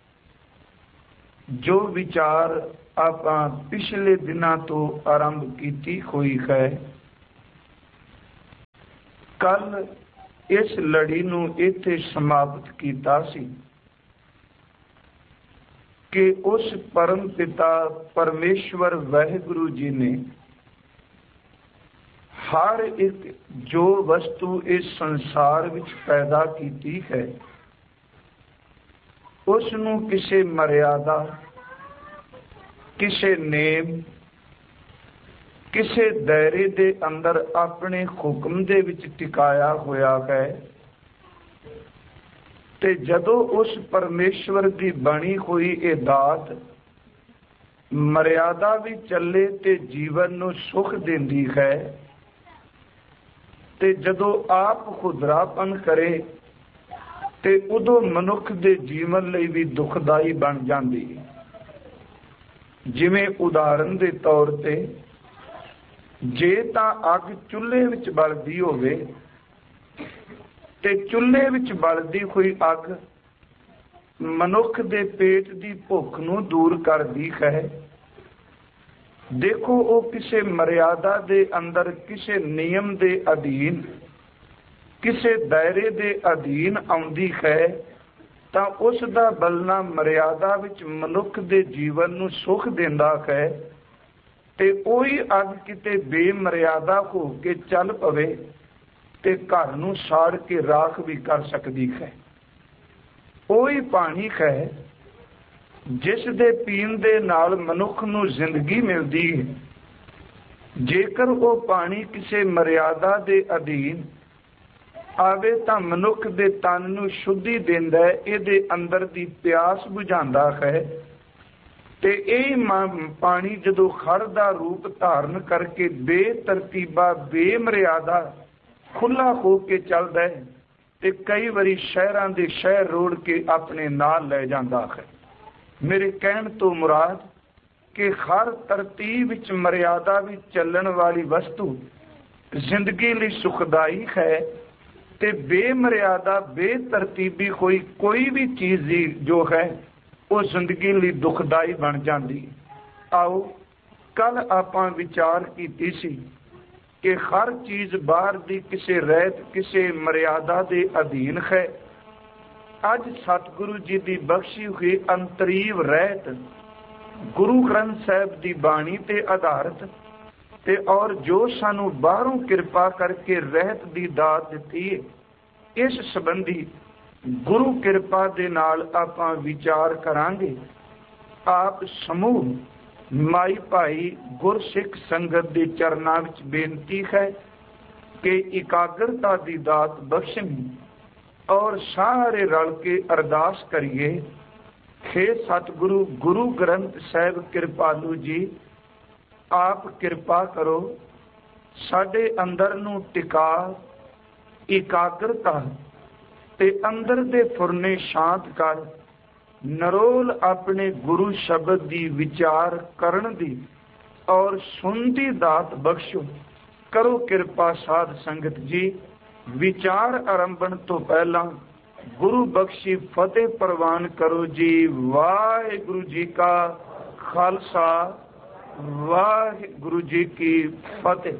ਜੋ ਵਿਚਾਰ ਆਪਾਂ ਪਿਛਲੇ ਦਿਨਾਂ ਤੋਂ ਆਰੰਭ ਕੀਤੀ ਹੋਈ ਹੈ, ਕੱਲ ਇਸ ਲੜੀ ਨੂੰ ਇੱਥੇ ਸਮਾਪਤ ਕੀਤਾ ਸੀ ਕਿ ਉਸ ਪਰਮ ਪਿਤਾ ਪਰਮੇਸ਼ਵਰ ਵਾਹਿਗੁਰੂ ਜੀ ਨੇ ਹਰ ਇੱਕ ਜੋ ਵਸਤੂ ਇਸ ਸੰਸਾਰ ਵਿੱਚ ਪੈਦਾ ਕੀਤੀ ਹੈ ਉਸ ਨੂੰ ਕਿਸੇ ਮਰਿਆਦਾ, ਕਿਸੇ ਨੇਮ, ਕਿਸੇ ਦਾਇਰੇ ਦੇ ਅੰਦਰ ਆਪਣੇ ਹੁਕਮ ਦੇ ਵਿੱਚ ਟਿਕਾਇਆ ਹੋਇਆ ਹੈ। ਤੇ ਜਦੋਂ ਉਸ ਪਰਮੇਸ਼ਵਰ ਦੀ ਬਣੀ ਹੋਈ ਇਹ ਦਾਤ ਮਰਿਆਦਾ ਵੀ ਚੱਲੇ ਤੇ ਜੀਵਨ ਨੂੰ ਸੁਖ ਦਿੰਦੀ ਹੈ, ਤੇ ਜਦੋਂ ਆਪ ਖੁਦਰਾਪਨ ਕਰੇ ਤੇ ਉਦੋਂ ਮਨੁੱਖ ਦੇ ਜੀਵਨ ਲਈ ਵੀ ਦੁਖਦਾਈ ਬਣ ਜਾਂਦੀ ਹੈ। ਜਿਵੇਂ ਉਦਾਹਰਨ ਦੇ ਤੌਰ ਤੇ ਜੇ ਤਾਂ ਅੱਗ ਚੁੱਲ੍ਹੇ ਵਿੱਚ ਬਲਦੀ ਹੋਵੇ ਤੇ ਚੁੱਲ੍ਹੇ ਵਿੱਚ ਬਲਦੀ ਹੋਈ ਅੱਗ ਮਨੁੱਖ ਦੇ ਪੇਟ ਦੀ ਭੁੱਖ ਨੂੰ ਦੂਰ ਕਰਦੀ ਹੈ। ਦੇਖੋ, ਉਹ ਕਿਸੇ ਮਰਿਆਦਾ ਦੇ ਅੰਦਰ, ਕਿਸੇ ਨਿਯਮ ਦੇ ਅਧੀਨ, ਕਿਸੇ ਦਾਇਰੇ ਦੇ ਅਧੀਨ ਆਉਂਦੀ ਹੈ ਤਾਂ ਉਸ ਦਾ ਬਲਣਾ ਮਰਿਆਦਾ ਵਿੱਚ ਮਨੁੱਖ ਦੇ ਜੀਵਨ ਨੂੰ ਸੁਖ ਦਿੰਦਾ ਹੈ। ਤੇ ਉਹੀ ਅੱਗ ਕਿਤੇ ਬੇਮਰਿਆਦਾ ਹੋ ਕੇ ਚੱਲ ਪਵੇ ਤੇ ਘਰ ਨੂੰ ਸਾੜ ਕੇ ਰਾਖ ਵੀ ਕਰ ਸਕਦੀ ਹੈ। ਉਹੀ ਪਾਣੀ ਹੈ ਜਿਸ ਦੇ ਪੀਣ ਦੇ ਨਾਲ ਮਨੁੱਖ ਨੂੰ ਜ਼ਿੰਦਗੀ ਮਿਲਦੀ ਹੈ। ਜੇਕਰ ਉਹ ਪਾਣੀ ਕਿਸੇ ਮਰਿਆਦਾ ਦੇ ਅਧੀਨ ਆਵੇ ਤਾਂ ਮਨੁੱਖ ਦੇ ਤਨ ਨੂੰ ਸ਼ੁੱਧੀ ਦਿੰਦਾ ਹੈ, ਇਹਦੇ ਅੰਦਰ ਦੀ ਪਿਆਸ ਬੁਝਾਉਂਦਾ ਹੈ। ਤੇ ਇਹ ਪਾਣੀ ਜਦੋਂ ਖੜ ਦਾ ਰੂਪ ਧਾਰਨ ਕਰਕੇ ਬੇਤਰਤੀਬਾ, ਬੇਮਰਿਆਦਾ, ਖੁੱਲਾ ਹੋ ਕੇ ਚੱਲਦਾ ਹੈ ਤੇ ਕਈ ਵਾਰੀ ਸ਼ਹਿਰਾਂ ਦੇ ਸ਼ਹਿਰ ਰੋੜ ਕੇ ਆਪਣੇ ਨਾਲ ਲੈ ਜਾਂਦਾ ਹੈ। ਮੇਰੇ ਕਹਿਣ ਤੋਂ ਮੁਰਾਦ ਕਿ ਹਰ ਤਰਤੀਬ ਵਿੱਚ ਮਰਿਆਦਾ ਵਿੱਚ ਚੱਲਣ ਵਾਲੀ ਵਸਤੂ ਜ਼ਿੰਦਗੀ ਲਈ ਸੁਖਦਾਈ ਹੈ ਤੇ ਬੇਮਰਿਆਦਾ, ਬੇਤਰਤੀਬੀ ਹੋਈ ਕੋਈ ਵੀ ਚੀਜ਼ ਜੋ ਹੈ ਉਹ ਜ਼ਿੰਦਗੀ ਲਈ ਦੁਖਦਾਈ ਬਣ ਜਾਂਦੀ। ਆਓ, ਕੱਲ ਆਪਾਂ ਵਿਚਾਰ ਕੀਤੀ ਸੀ ਕਿ ਹਰ ਚੀਜ਼ ਬਾਹਰ ਦੀ ਕਿਸੇ ਰਹਿਤ, ਕਿਸੇ ਮਰਿਆਦਾ ਦੇ ਅਧੀਨ ਹੈ। ਅੱਜ ਸਤਿਗੁਰੂ ਜੀ ਦੀ ਬਖਸ਼ੀ ਹੋਈ ਅੰਤਰੀਵ ਰਹਿਤ ਗੁਰੂ ਗ੍ਰੰਥ ਸਾਹਿਬ ਦੀ ਬਾਣੀ ਤੇ ਆਧਾਰਿਤ ਤੇ ਔਰ ਜੋ ਸਾਨੂੰ ਬਾਹਰੋਂ ਕਿਰਪਾ ਕਰਕੇ ਰਹਿਤ ਦੀ ਦਾਤ ਦਿੱਤੀ ਹੈ, ਇਸ ਸੰਬੰਧੀ ਗੁਰੂ ਕਿਰਪਾ ਦੇ ਨਾਲ ਆਪਾਂ ਵਿਚਾਰ ਕਰਾਂਗੇ। ਆਪ ਸਮੂਹ ਮਾਈ ਭਾਈ ਗੁਰਸਿੱਖ ਸੰਗਤ ਦੇ ਚਰਨਾਂ ਵਿੱਚ ਬੇਨਤੀ ਹੈ ਕਿ ਇਕਾਗਰਤਾ ਦੀ ਦਾਤ ਬਖਸ਼ਣੀ ਔਰ ਸਾਰੇ ਰਲ ਕੇ ਅਰਦਾਸ ਕਰੀਏ। ਹੇ ਸਤਿਗੁਰੂ ਗੁਰੂ ਗ੍ਰੰਥ ਸਾਹਿਬ ਕਿਰਪਾਲੂ ਜੀ, ਆਪ ਕਿਰਪਾ ਕਰੋ, ਸਾਡੇ ਅੰਦਰ ਨੂੰ ਟਿਕਾ, ਇਕਾਗਰਤਾ ਤੇ ਅੰਦਰ ਦੇ ਫੁਰਨੇ ਸ਼ਾਂਤ ਕਰ, ਨਰੋਲ ਆਪਣੇ ਗੁਰੂ ਸ਼ਬਦ ਦੀ ਵਿਚਾਰ ਕਰਨ ਦੀ ਔਰ ਸੁਣ ਦੀ ਦਾਤ ਬਖਸ਼ੋ। ਕਰੋ ਕਿਰਪਾ ਸਾਧ ਸੰਗਤ ਜੀ। ਵਿਚਾਰ ਆਰੰਭਣ ਤੋਂ ਪਹਿਲਾਂ ਗੁਰੂ ਬਖਸ਼ੀ ਫਤਿਹ ਪ੍ਰਵਾਨ ਕਰੋ ਜੀ। ਵਾਹਿਗੁਰੂ ਜੀ ਕਾ ਖਾਲਸਾ, ਵਾਹਿਗੁਰੂ ਜੀ ਕੀ ਫਤਿਹ।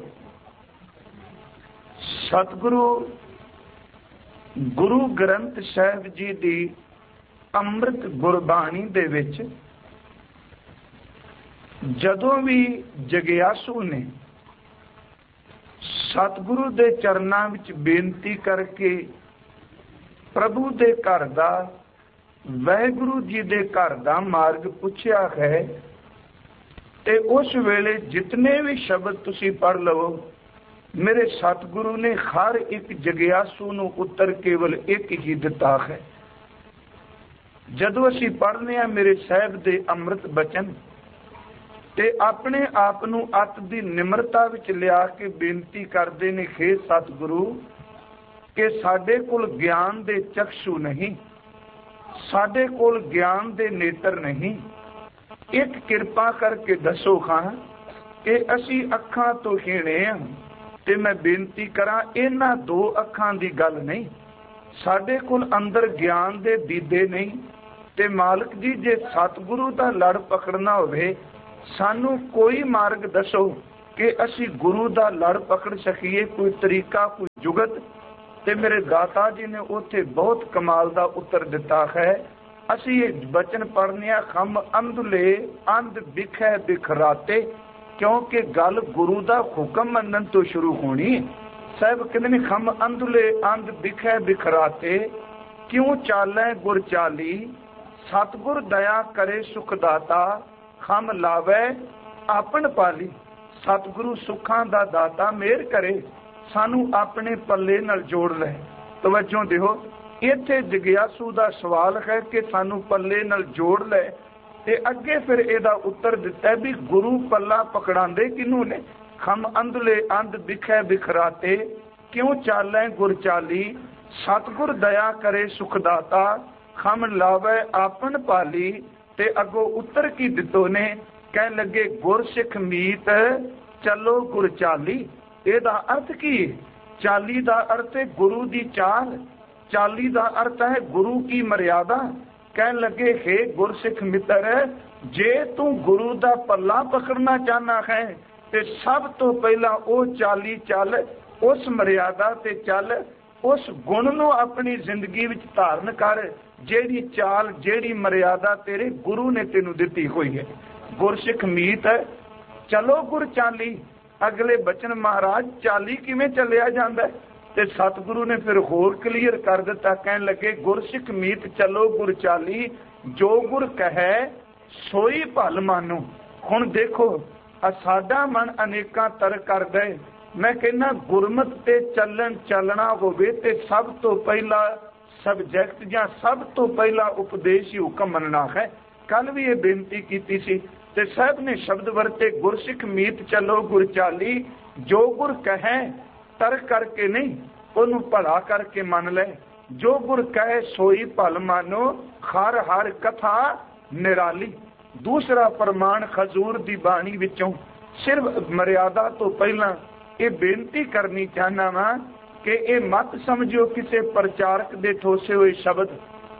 ਸਤਿਗੁਰੂ ਗੁਰੂ ਗ੍ਰੰਥ ਸਾਹਿਬ ਜੀ ਦੀ ਅੰਮ੍ਰਿਤ ਗੁਰਬਾਣੀ ਦੇ ਵਿੱਚ ਜਦੋਂ ਵੀ ਜਗਿਆਸੂ ਨੇ ਸਤਿਗੁਰੂ ਦੇ ਚਰਨਾਂ ਵਿੱਚ ਬੇਨਤੀ ਕਰਕੇ ਪ੍ਰਭੂ ਦੇ ਘਰ ਦਾ, ਵਾਹਿਗੁਰੂ ਜੀ ਦੇ ਘਰ ਦਾ ਮਾਰਗ ਪੁੱਛਿਆ ਹੈ, ਤੇ ਉਸ ਵੇਲੇ ਜਿਤਨੇ ਵੀ ਸ਼ਬਦ ਤੁਸੀਂ ਪੜ੍ਹ ਲਵੋ, ਮੇਰੇ ਸਤਿਗੁਰੂ ਨੇ ਹਰ ਇੱਕ ਜਗਿਆਸੂ ਨੂੰ ਉੱਤਰ ਕੇਵਲ ਇੱਕ ਹੀ ਦਿੱਤਾ ਹੈ। ਜਦੋਂ ਅਸੀਂ ਪੜ੍ਹਨੇ ਆ ਮੇਰੇ ਸਾਹਿਬ ਦੇ ਅੰਮ੍ਰਿਤ ਬਚਨ ਤੇ ਆਪਣੇ ਆਪ ਨੂੰ ਅਤ ਦੀ ਨਿਮਰਤਾ ਵਿੱਚ ਲਿਆ ਕੇ ਬੇਨਤੀ ਕਰਦੇ ਨੇ, ਹੇ ਸਤਿਗੁਰੂ, ਕਿ ਸਾਡੇ ਕੋਲ ਗਿਆਨ ਦੇ ਚਕਸ਼ੂ ਨਹੀਂ, ਸਾਡੇ ਕੋਲ ਗਿਆਨ ਦੇ ਨੇਤਰ ਨਹੀਂ। ਇੱਕ ਕਿਰਪਾ ਕਰਕੇ ਦੱਸੋ ਖਾਂ ਕਿ ਅਸੀਂ ਅੱਖਾਂ ਤੋਂ ਹੀਣੇ ਆ। ਤੇ ਮੈਂ ਬੇਨਤੀ ਕਰਾਂ, ਇਹਨਾਂ ਦੋ ਅੱਖਾਂ ਦੀ ਗੱਲ ਨਹੀਂ, ਸਾਡੇ ਕੋਲ ਅੰਦਰ ਗਿਆਨ ਦੇ ਦੀਦੇ ਨਹੀਂ। ਤੇ ਮਾਲਕ ਜੀ, ਜੇ ਸਤਿਗੁਰੂ ਦਾ ਲੜ ਪਕੜਨਾ ਹੋਵੇ, ਸਾਨੂੰ ਕੋਈ ਮਾਰਗ ਦੱਸੋ ਕਿ ਅਸੀਂ ਗੁਰੂ ਦਾ ਲੜ ਪਕੜ ਸਕੀਏ, ਕੋਈ ਤਰੀਕਾ, ਕੋਈ जुगत ते मेरे दाता जी ने उत्थे बहुत कमाल का उत्तर दिता है। असी ये बचन पढ़ने खम अंधले अंध बिखै बिखराते, क्योंकि गल गुरु का हुक्म मनन तो शुरू होनी। साहब कहते खम अंधले अंध बिखै बिखराते, क्यों चालै गुर चाली, सतगुर दया करे सुखदाता, खम लावे आपन पाली। सतगुरु सुखां दा दाता मेहर करे, सानू अपने पल्ले नाल जोड़ ले। तवज्जो दिओ, इत्थे जिग्यासू दा सवाल है कि सानू पल्ले नाल जोड़ ले, ते अगे फिर इहदा उत्तर दिता भी गुरु पल्ला पकड़ांदे किनू ने। खम अंधले अंध बिखै बिखराते, क्यों चालै गुर चाली, सतगुर दया करे सुखदाता, खम लावे आपन पाली। ते अगो उत्तर की दितो ने, कह लगे गुर सिख मीत चलो गुर चाली। ਇਹਦਾ अर्थ की चाली का अर्थ है गुरु की चाल, चाली का अर्थ है गुरु की मर्यादा। कह लगे हे गुरसिख मित्र, जे तू गुरु का पल्ला पकड़ना चाहना है ते सब तो पहला वो चाली चल, उस मर्यादा ते चल, उस गुण नूं अपनी जिंदगी विच धारण कर, जेड़ी चाल जेड़ी मर्यादा तेरे गुरु ने तेनू दिती हुई है। गुरसिख मीत चलो गुर चाली। अगले बचन महाराज चाली किवें चलिया जांदा है, ते सतगुरु ने फिर होर क्लीयर कर दिता। कहन लगे गुरसिख मीत चलो गुर चाली, जो गुर कहे सोई भल मानो। हुण देखो साडा मन अनेकां तरक करदा है। मैं कहना गुरमत ते चलन चलना होवे ते सब तो पहला सबजैक्ट जां सब तो पहला उपदेश ही हुक्म मनना है। कल भी ये बेनती कीती सी ते साहब ने शब्द वरते गुरसिख मीत चलो गुर चाली, जो गुर कहे तरक करके नहीं, ओनू भला करके मन ले। जो गुर कहे सोई भल मानो, हर हर कथा निराली। दूसरा प्रमाण खजूर दी बाणी विचों सिर्फ मर्यादा तो पहला ये बेनती करनी चाहना वा कि ये मत समझो किसी प्रचारक दे ठोसे हुए शब्द,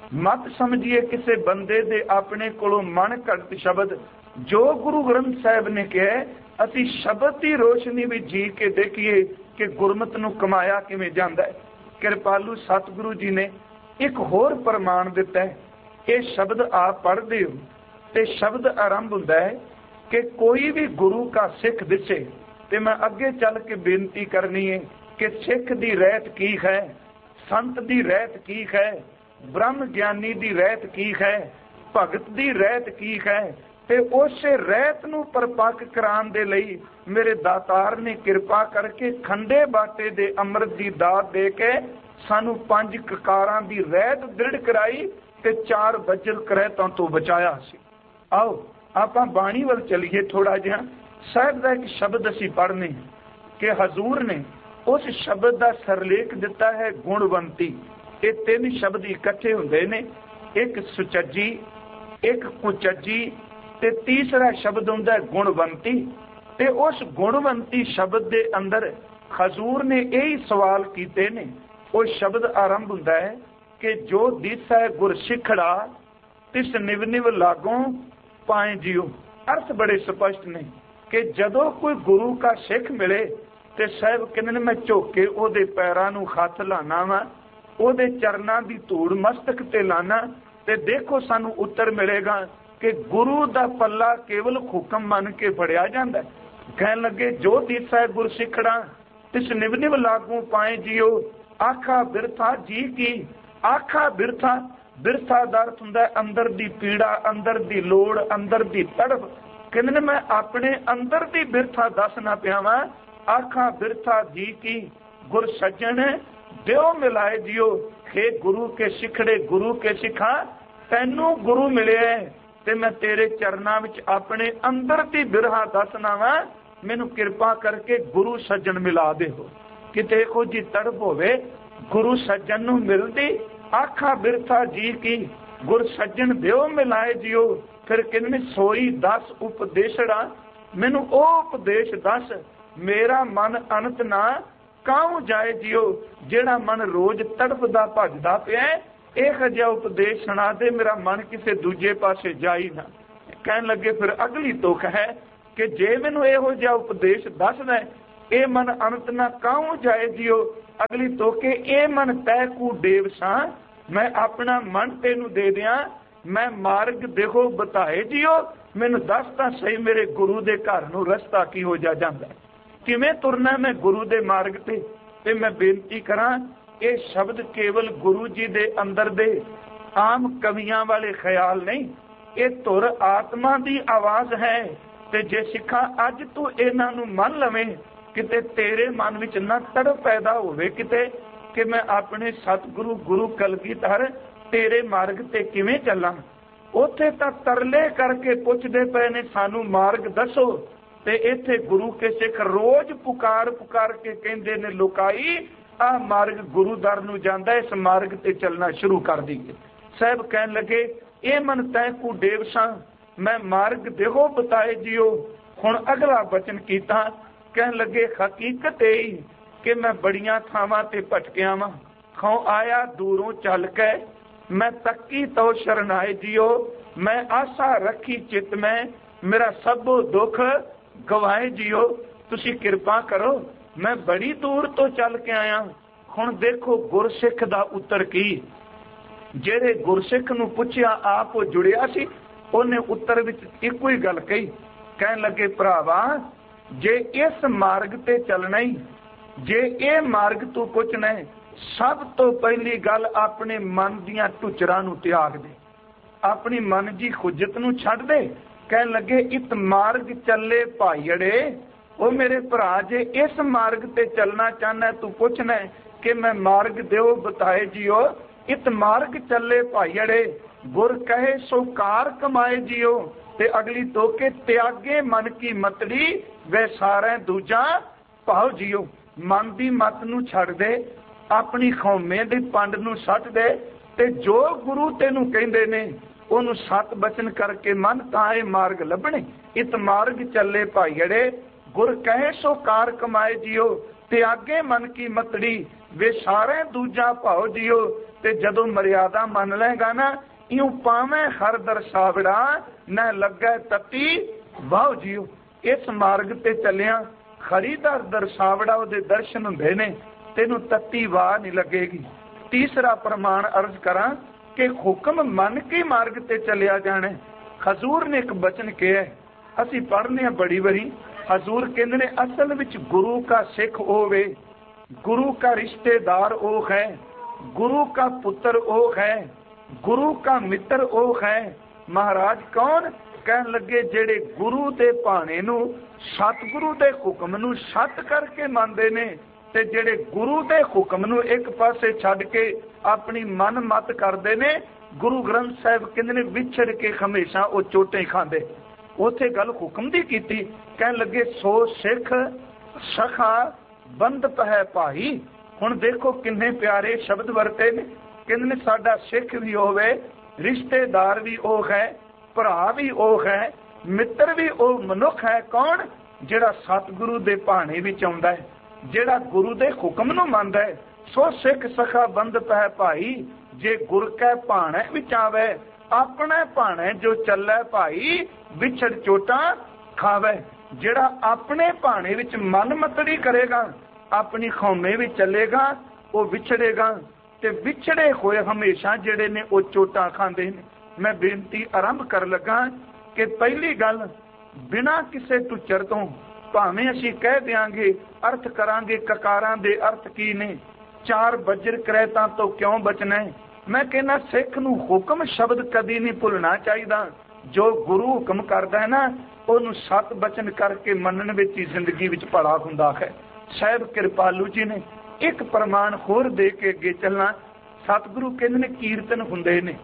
मत समझिए किसी बंदे दे अपने कोलों मन घड़त शब्द। जो गुरु ग्रंथ साहब ने कहा, असी शब्द की रोशनी भी जी के देखिए कि गुरमत नूं कमाया किवें जांदा है। कृपालू सतगुरु जी ने एक होर प्रमाण दिता है। ये शब्द आप पढ़ते हो ते शब्द आरंभ होता है कि कोई भी गुरु का सिख दिसे, ते मैं अगे चल के बेनती करनी है कि सिख दी रहत की है, संत दी रहत की है, ब्रह्म ज्ञानी दी रहत की है, भगत दी रहत की है। ते उसे रहत नूं परपक कराने दे लई मेरे दातार ने कृपा करके खंडे बाटे दे अमृत दी दात दे के सानू पंज ककारां दी रहत दृढ़ कराई ते चार वज्र करैतां तो बचाया सी। आओ आपां बाणी वल चलीए थोड़ा जिहा। साहिब दा एक शब्द असीं पढ़ने कि हजूर ने उस शब्द दा सरलेख दिता है गुणवंती। ये तीन शब्द इकट्ठे हुंदे ने, एक सुचज्जी, एक कुचज्जी ते तीसरा शब्द हुंदा है गुणवंती। ते उस गुणवंती शब्द दे अंदर हजूर ने यही सवाल कीते ने। वो शब्द आरंभ हुंदा है कि जो दिसै गुर सिखड़ा, तिस निव निव लागों पाए जियो। अर्थ बड़े स्पष्ट ने कि जदों कोई गुरु का सिख मिले ते साहब कहंदे मैं झोके ओदे पैरां नूं हथ लाना वा, ओदे चरनां दी धूड़ मस्तक ते लाना, ते देखो सानू उत्तर मिलेगा कि गुरु दा पल्ला केवल हुक्म मन के फड़िया जांदा है। कहन लगे जो दिसै गुर सिखड़ा, तिस निव निव लागू पाए जियो। आखा बिरथा जी की, आखा बिरथा, बिरथा दा अर्थ हुंदा अंदर दी पीड़ा, अंदर दी लोड़, अंदर दी तड़फ। कहंदे मैं अपने अंदर दी बिरथा दसना पिया वां। आखा बिरथा जी की, गुर सज्जन दियो मिलाए जियो। हे गुरु के सिखड़े, गुरु के सिखा, तैनू गुरु मिले ते मैं तेरे चरनां विच अपने अंदर दी बिरहा दसना वा। मैनू कृपा करके गुरु सज्जन मिला दे हो। किते को जी तड़प होवे गुरु सज्जन नू मिलदी। आखा बिरथा जी की, गुर सज्जन दियो मिलाए जियो। फिर कहने सोई दस उपदेशड़ा, मैनू ओ उपदेश दस, मेरा मन अनंत ना काहू जाए जियो। जेड़ा मन रोज तड़पदा भजदा पिया, एक जिहा उपदेश सुना दे, मेरा मन किसी दूजे पासे जाई ना। कहन लगे फिर अगली तुक है कि जे मैनू इहो जिहा उपदेश दसदा ए मन अनंत न काहू जाए जियो। अगली तोके ए मन तै कू देवसा, मैं अपना मन तेनू दे दिया, मैं मार्ग देखो बताए जियो। मैनू दस तां सही मेरे गुरु दे घर नू रस्ता की हो जा जांदा, किवें तुरना मैं गुरु दे मार्ग ते। ते मैं बेनती करां, ये शब्द केवल गुरु जी दे अंदर दे आम कवियां वाले ख्याल नहीं, ये तुर आत्मा दी आवाज है। ते जे सिखा अज तू इन्हां नू मन लवें, किते तेरे मन विच ना तड़ पैदा होवे किते कि मैं अपने सतगुरु गुरु कलगीधर तेरे मार्ग ते किवें चलां। उत्थे तां तरले करके पुछदे पए ने सानू मार्ग दसो, ते इत्थे गुरु के सिख रोज पुकार पुकार के कहंदे ने लुकाई आ मार्ग गुरु दर नू जांदा, इस मार्ग ते चलना शुरू कर दईए। साहब कहन लगे ए मन तै कू देवसा, मैं मार्ग देहो बताए जियो। हुण अगला वचन कीता, कहन लगे हकीकत यही कि मैं बड़ियां थावां ते भटकिया वां, खौ आया दूरों चल के, मैं तकी तो शरणाए जियो। मैं आशा रखी चित में, मेरा सबो दुख गवाए जियो। तुसी कृपा करो, मैं बड़ी दूर तो चल के आया। हुण देखो गुरसिख दा उत्तर की, जेड़े गुरसिख नू पुछया आप वो जुड़िया सी, ओने उत्तर विच इक्को ही गल कही। कहन लगे भरावा, जे इस मार्ग ते चलना ही, जे ये मार्ग तू पुछना है, सब तो पहली गल अपने मन दियां टुचरां नू त्याग दे, अपनी मन जी खुजत नू छड्ड दे। कहन लगे इत मार्ग चले भाईड़े, ओ मेरे भरा जे इस मार्ग ते चलना चाहना तू पुछना है कि मैं मार्ग देओ बताए जियो। इत मार्ग चले भाईड़े, गुर कहे सो कार कमाए जियो। ते अगली तो के त्यागे मन की मतड़ी, वे सारे दूजा भाव जियो। मन दी मत नू छड़ दे, अपनी खौमे दी पंड नू सट दे, ते जो गुरु तेनू कहंदे ने ओनू सत बचन करके मन ताए मार्ग लभणे। इत मार्ग चले भाईड़े, गुर कहे सो कार कमाए जियो। त्यागे मन की मतड़ी, वे सारे दूजा भाव जियो। ते जदों मर्यादा मन लेगा ना, इं पावे हर दरसावड़ा, न लगे तती वाह जियो। इस मार्ग ते चलिया खरी दर दरसावड़ा उहदे दर्शन हुंदे ने, तेनू तती वाह नहीं लगेगी। तीसरा प्रमाण अर्ज करा कि हुक्म मन के मार्ग ते चलिया जाना। हजूर ने एक बचन किया, असी पढ़ने बड़ी बारी। हजूर कहंदे ने असल विच गुरु का सिख होवे, गुरु का रिश्तेदार ओ है, गुरु का पुत्र ओ है, गुरु का मित्र ओ है। महाराज कौन? कहन लगे जेड़े गुरु दे भाणे नू, सतगुरु दे हुक्म नू सत करके मानदे ने, ते जेड़े गुरु दे हुक्म नू एक पासे छड्ड के अपनी मन मत करदे ने। गुरु ग्रंथ साहिब कहंदे ने विछड़ के हमेशा वो चोटें खांदे। उथे गल हुक्म दी कीती, कहन लगे सो सिख सखा बंधप है भाई। हुण देखो किन्ने प्यारे शब्द वरते ने। कहंदे ने साडा सिख भी होवे, रिश्तेदार भी ओ है, भरा भी ओ है, मित्र भी ओ मनुख है। कौन? जेड़ा सतगुरु दे भाणे विच आउंदा है, जेड़ा गुरु दे हुक्म नू मनदा है। सो सिख सखा बंधप है भाई, जे गुर कै भाणे विच आवे, अपने भाणे जो चले भाई, विछड़ चोटा खावे। जेड़ा अपने भाणे विच मन मतड़ी करेगा, अपनी खौमे विच चलेगा, वो विछड़ेगा। ते विछड़े होए हमेशा जेड़े ने वो चोटा खांदे ने। मैं बेनती आरंभ कर लगा कि पहली गल, बिना किसे टुचर तो भावें असीं कह देंगे अर्थ करांगे ककारां दे अर्थ की ने, चार बजर करैतां तो क्यों बचना है। मैं कहना सिख नूं हुक्म शब्द कदी नहीं भुलना चाहिए। जो गुरु हुक्म करदा है ना, उहनूं सत बचन करके मनन विच ही जिंदगी विच भला हुंदा है। साहिब कृपालू जी ने एक प्रमाण होर दे के अगे चलना। सतगुरु कहंदे ने कीर्तन हुंदे ने,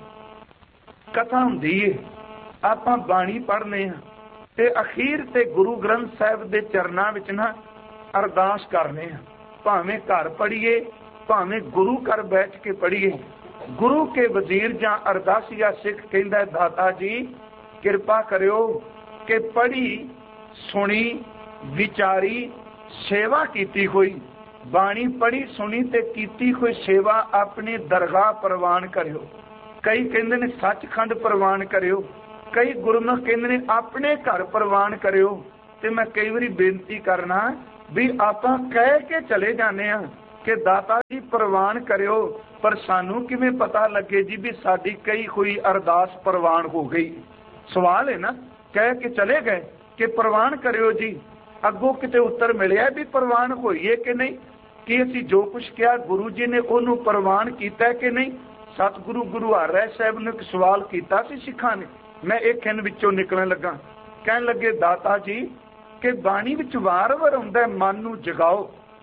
कथा हुंदी है, आपां बाणी पढ़ने हां, ते अखीर ते गुरु ग्रंथ साहिब दे चरनां विच ना अरदास करने हां। भावें घर पढ़ीए, भावें गुरु घर बैठ के पढ़ीए। गुरु के वजीर जां अरदासिया सिख कहंदा है, दाता जी किरपा करियो कि पढ़ी सुनी विचारी सेवा कीती हुई बाणी, पढ़ी सुनी ते कीती हुई सेवा अपनी दरगाह प्रवान करियो। कई कहंदे ने सचखंड प्रवान करियो, कई गुरमुख कहंदे ने अपने घर प्रवान करियो। ते मैं कई बारी बेनती करना भी आपां कह के चले जाने आ कि दाता जी प्रवान करियो, पर सानू किवें पता लगे जी भी साडी कई कोई अरदास प्रवान हो गई। सवाल है ना, कह के चले गए कि प्रवान करियो जी, अगों किते उत्तर मिलिया भी प्रवान होईए कि नहीं, कि असी जो कुछ किया गुरु जी ने ओनू प्रवान किया कि नहीं। सतगुरु गुरु हरराय साहब ने एक सवाल किया सी सिखां ने, मैं एक खिन विचों निकलण लगा, कहन लगे दाता जी कि बाणी विच वार वार हुंदा मन नू जगाओ,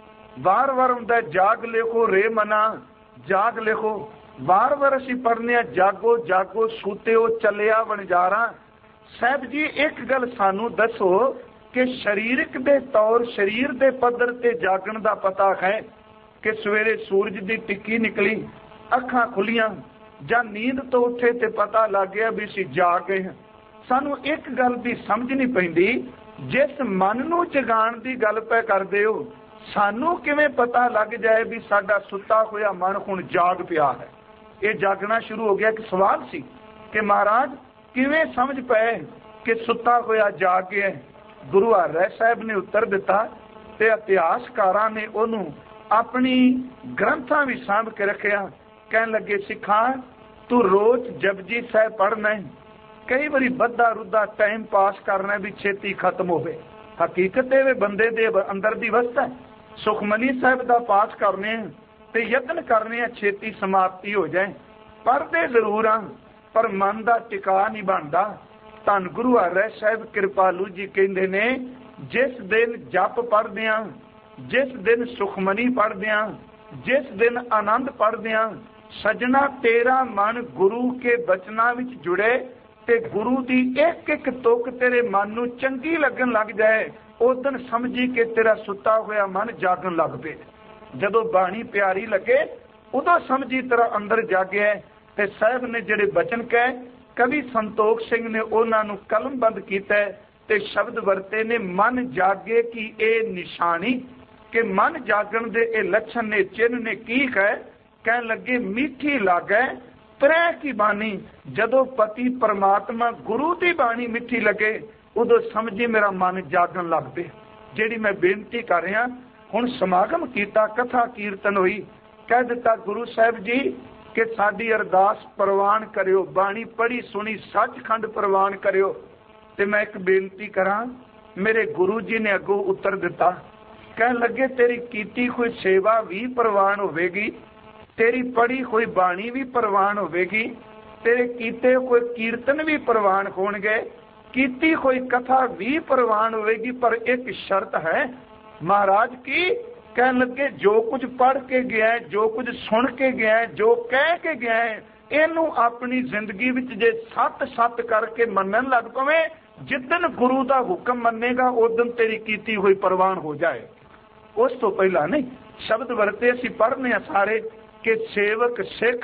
वार वार हुंदा जाग लिखो रे मना जाग लिखो, वार वार असी पढ़ने जागो जागो सूत्यो चलिया वणजारा। साहब जी एक गल सानू दसो कि शरीरक दे तौर शरीर दे पद्धर ते जागण दा पता है कि सवेरे सूरज दी टिक्की निकली, अखां खुलियां जां नींद तो उठे ते पता लग गया भी असीं जाग गए हैं। सानू एक गल दी समझ नहीं पैंदी, जिस मन नू जगाण दी गल पै करदे हो, सानू किवें पता लग जाए भी साडा सुत्ता होया मन हुण जाग पिया है। ये जागना शुरू हो गया। एक सवाल सी कि महाराज किवें समझ पाए कि सुत्ता होया जाग गया है। गुरु हरराय साहब ने उत्तर दिता ते इतिहासकारां ने ओनू अपनी ग्रंथां भी सांभ के रखिया। कहन लगे सिखा तू रोज जपजी साहब पढ़ना है, कई बारी बद्धा रुद्धा टाइम पास करना भी छेती खत्म होवे। हकीकत वे बंदे दे अंदर दी वस्ता है। सुखमनी साहब दा पाठ करने ते यत्न करने छेती समाप्ति हो जाए, पढ़ते जरूर हाँ पर मन दा टिका नहीं बनता। धन गुरु हरराय साहब कृपालू जी कहते ने, जिस दिन जप पढ़दे आ, जिस दिन सुखमनी पढ़दे आ, जिस दिन आनंद पढ़दे आ, सजना तेरा मन गुरु के बचना विच जुड़े ते गुरु दी एक एक तुक तेरे मन नू चंगी लगन लग जाए, उदन समझी कि तेरा सुता होया मन जागन लग पे। जदों बाणी प्यारी लगे उदों समझी तेरा अंदर जागे। ते साहब ने जिहड़े बचन कहे, कवि संतोख सिंह ने उन्हां नू कलमबंद कीता ते शब्द वरते ने, मन जागे की ए निशानी, कि मन जागण दे ए लक्षण ने चिन्ह ने की कहे। कहन लगे मीठी लागे त्रै की बाणी, जदों पति परमात्मा गुरु दी बाणी मिठी लगे उदों समझी मेरा मन जागन लग पे। जिहड़ी मैं बेनती कर रहा हुण समागम कीता, कथा कीर्तन हुई, कह दिता गुरु साहब जी कि साडी अरदास प्रवान करियो, बाणी पढ़ी सुनी सचखंड प्रवान करियो। ते मैं एक बेनती करा, मेरे गुरु जी ने अगों उत्तर दिता, कहन लगे तेरी कीती कोई सेवा भी प्रवान होवेगी, तेरी पढ़ी कोई बाणी भी प्रवान होवेगी, तेरे कीते कोई कीर्तन भी प्रवान होणगे, कीती कोई कथा भी प्रवान होवेगी, पर एक शर्त है महाराज की। कहन लगे जो कुछ पढ़ के गया है, जो कुछ सुन के गया है, जो कह के गया है, इनू अपनी जिंदगी विच जे सत सत करके मनन लग पवे, जिदन गुरु दा हुक्म मनेगा उदन तेरी कीती हुई प्रवान हो जाए। उस तो पहला नहीं। शब्द वरते असीं पढ़ने सारे कि सेवक सिख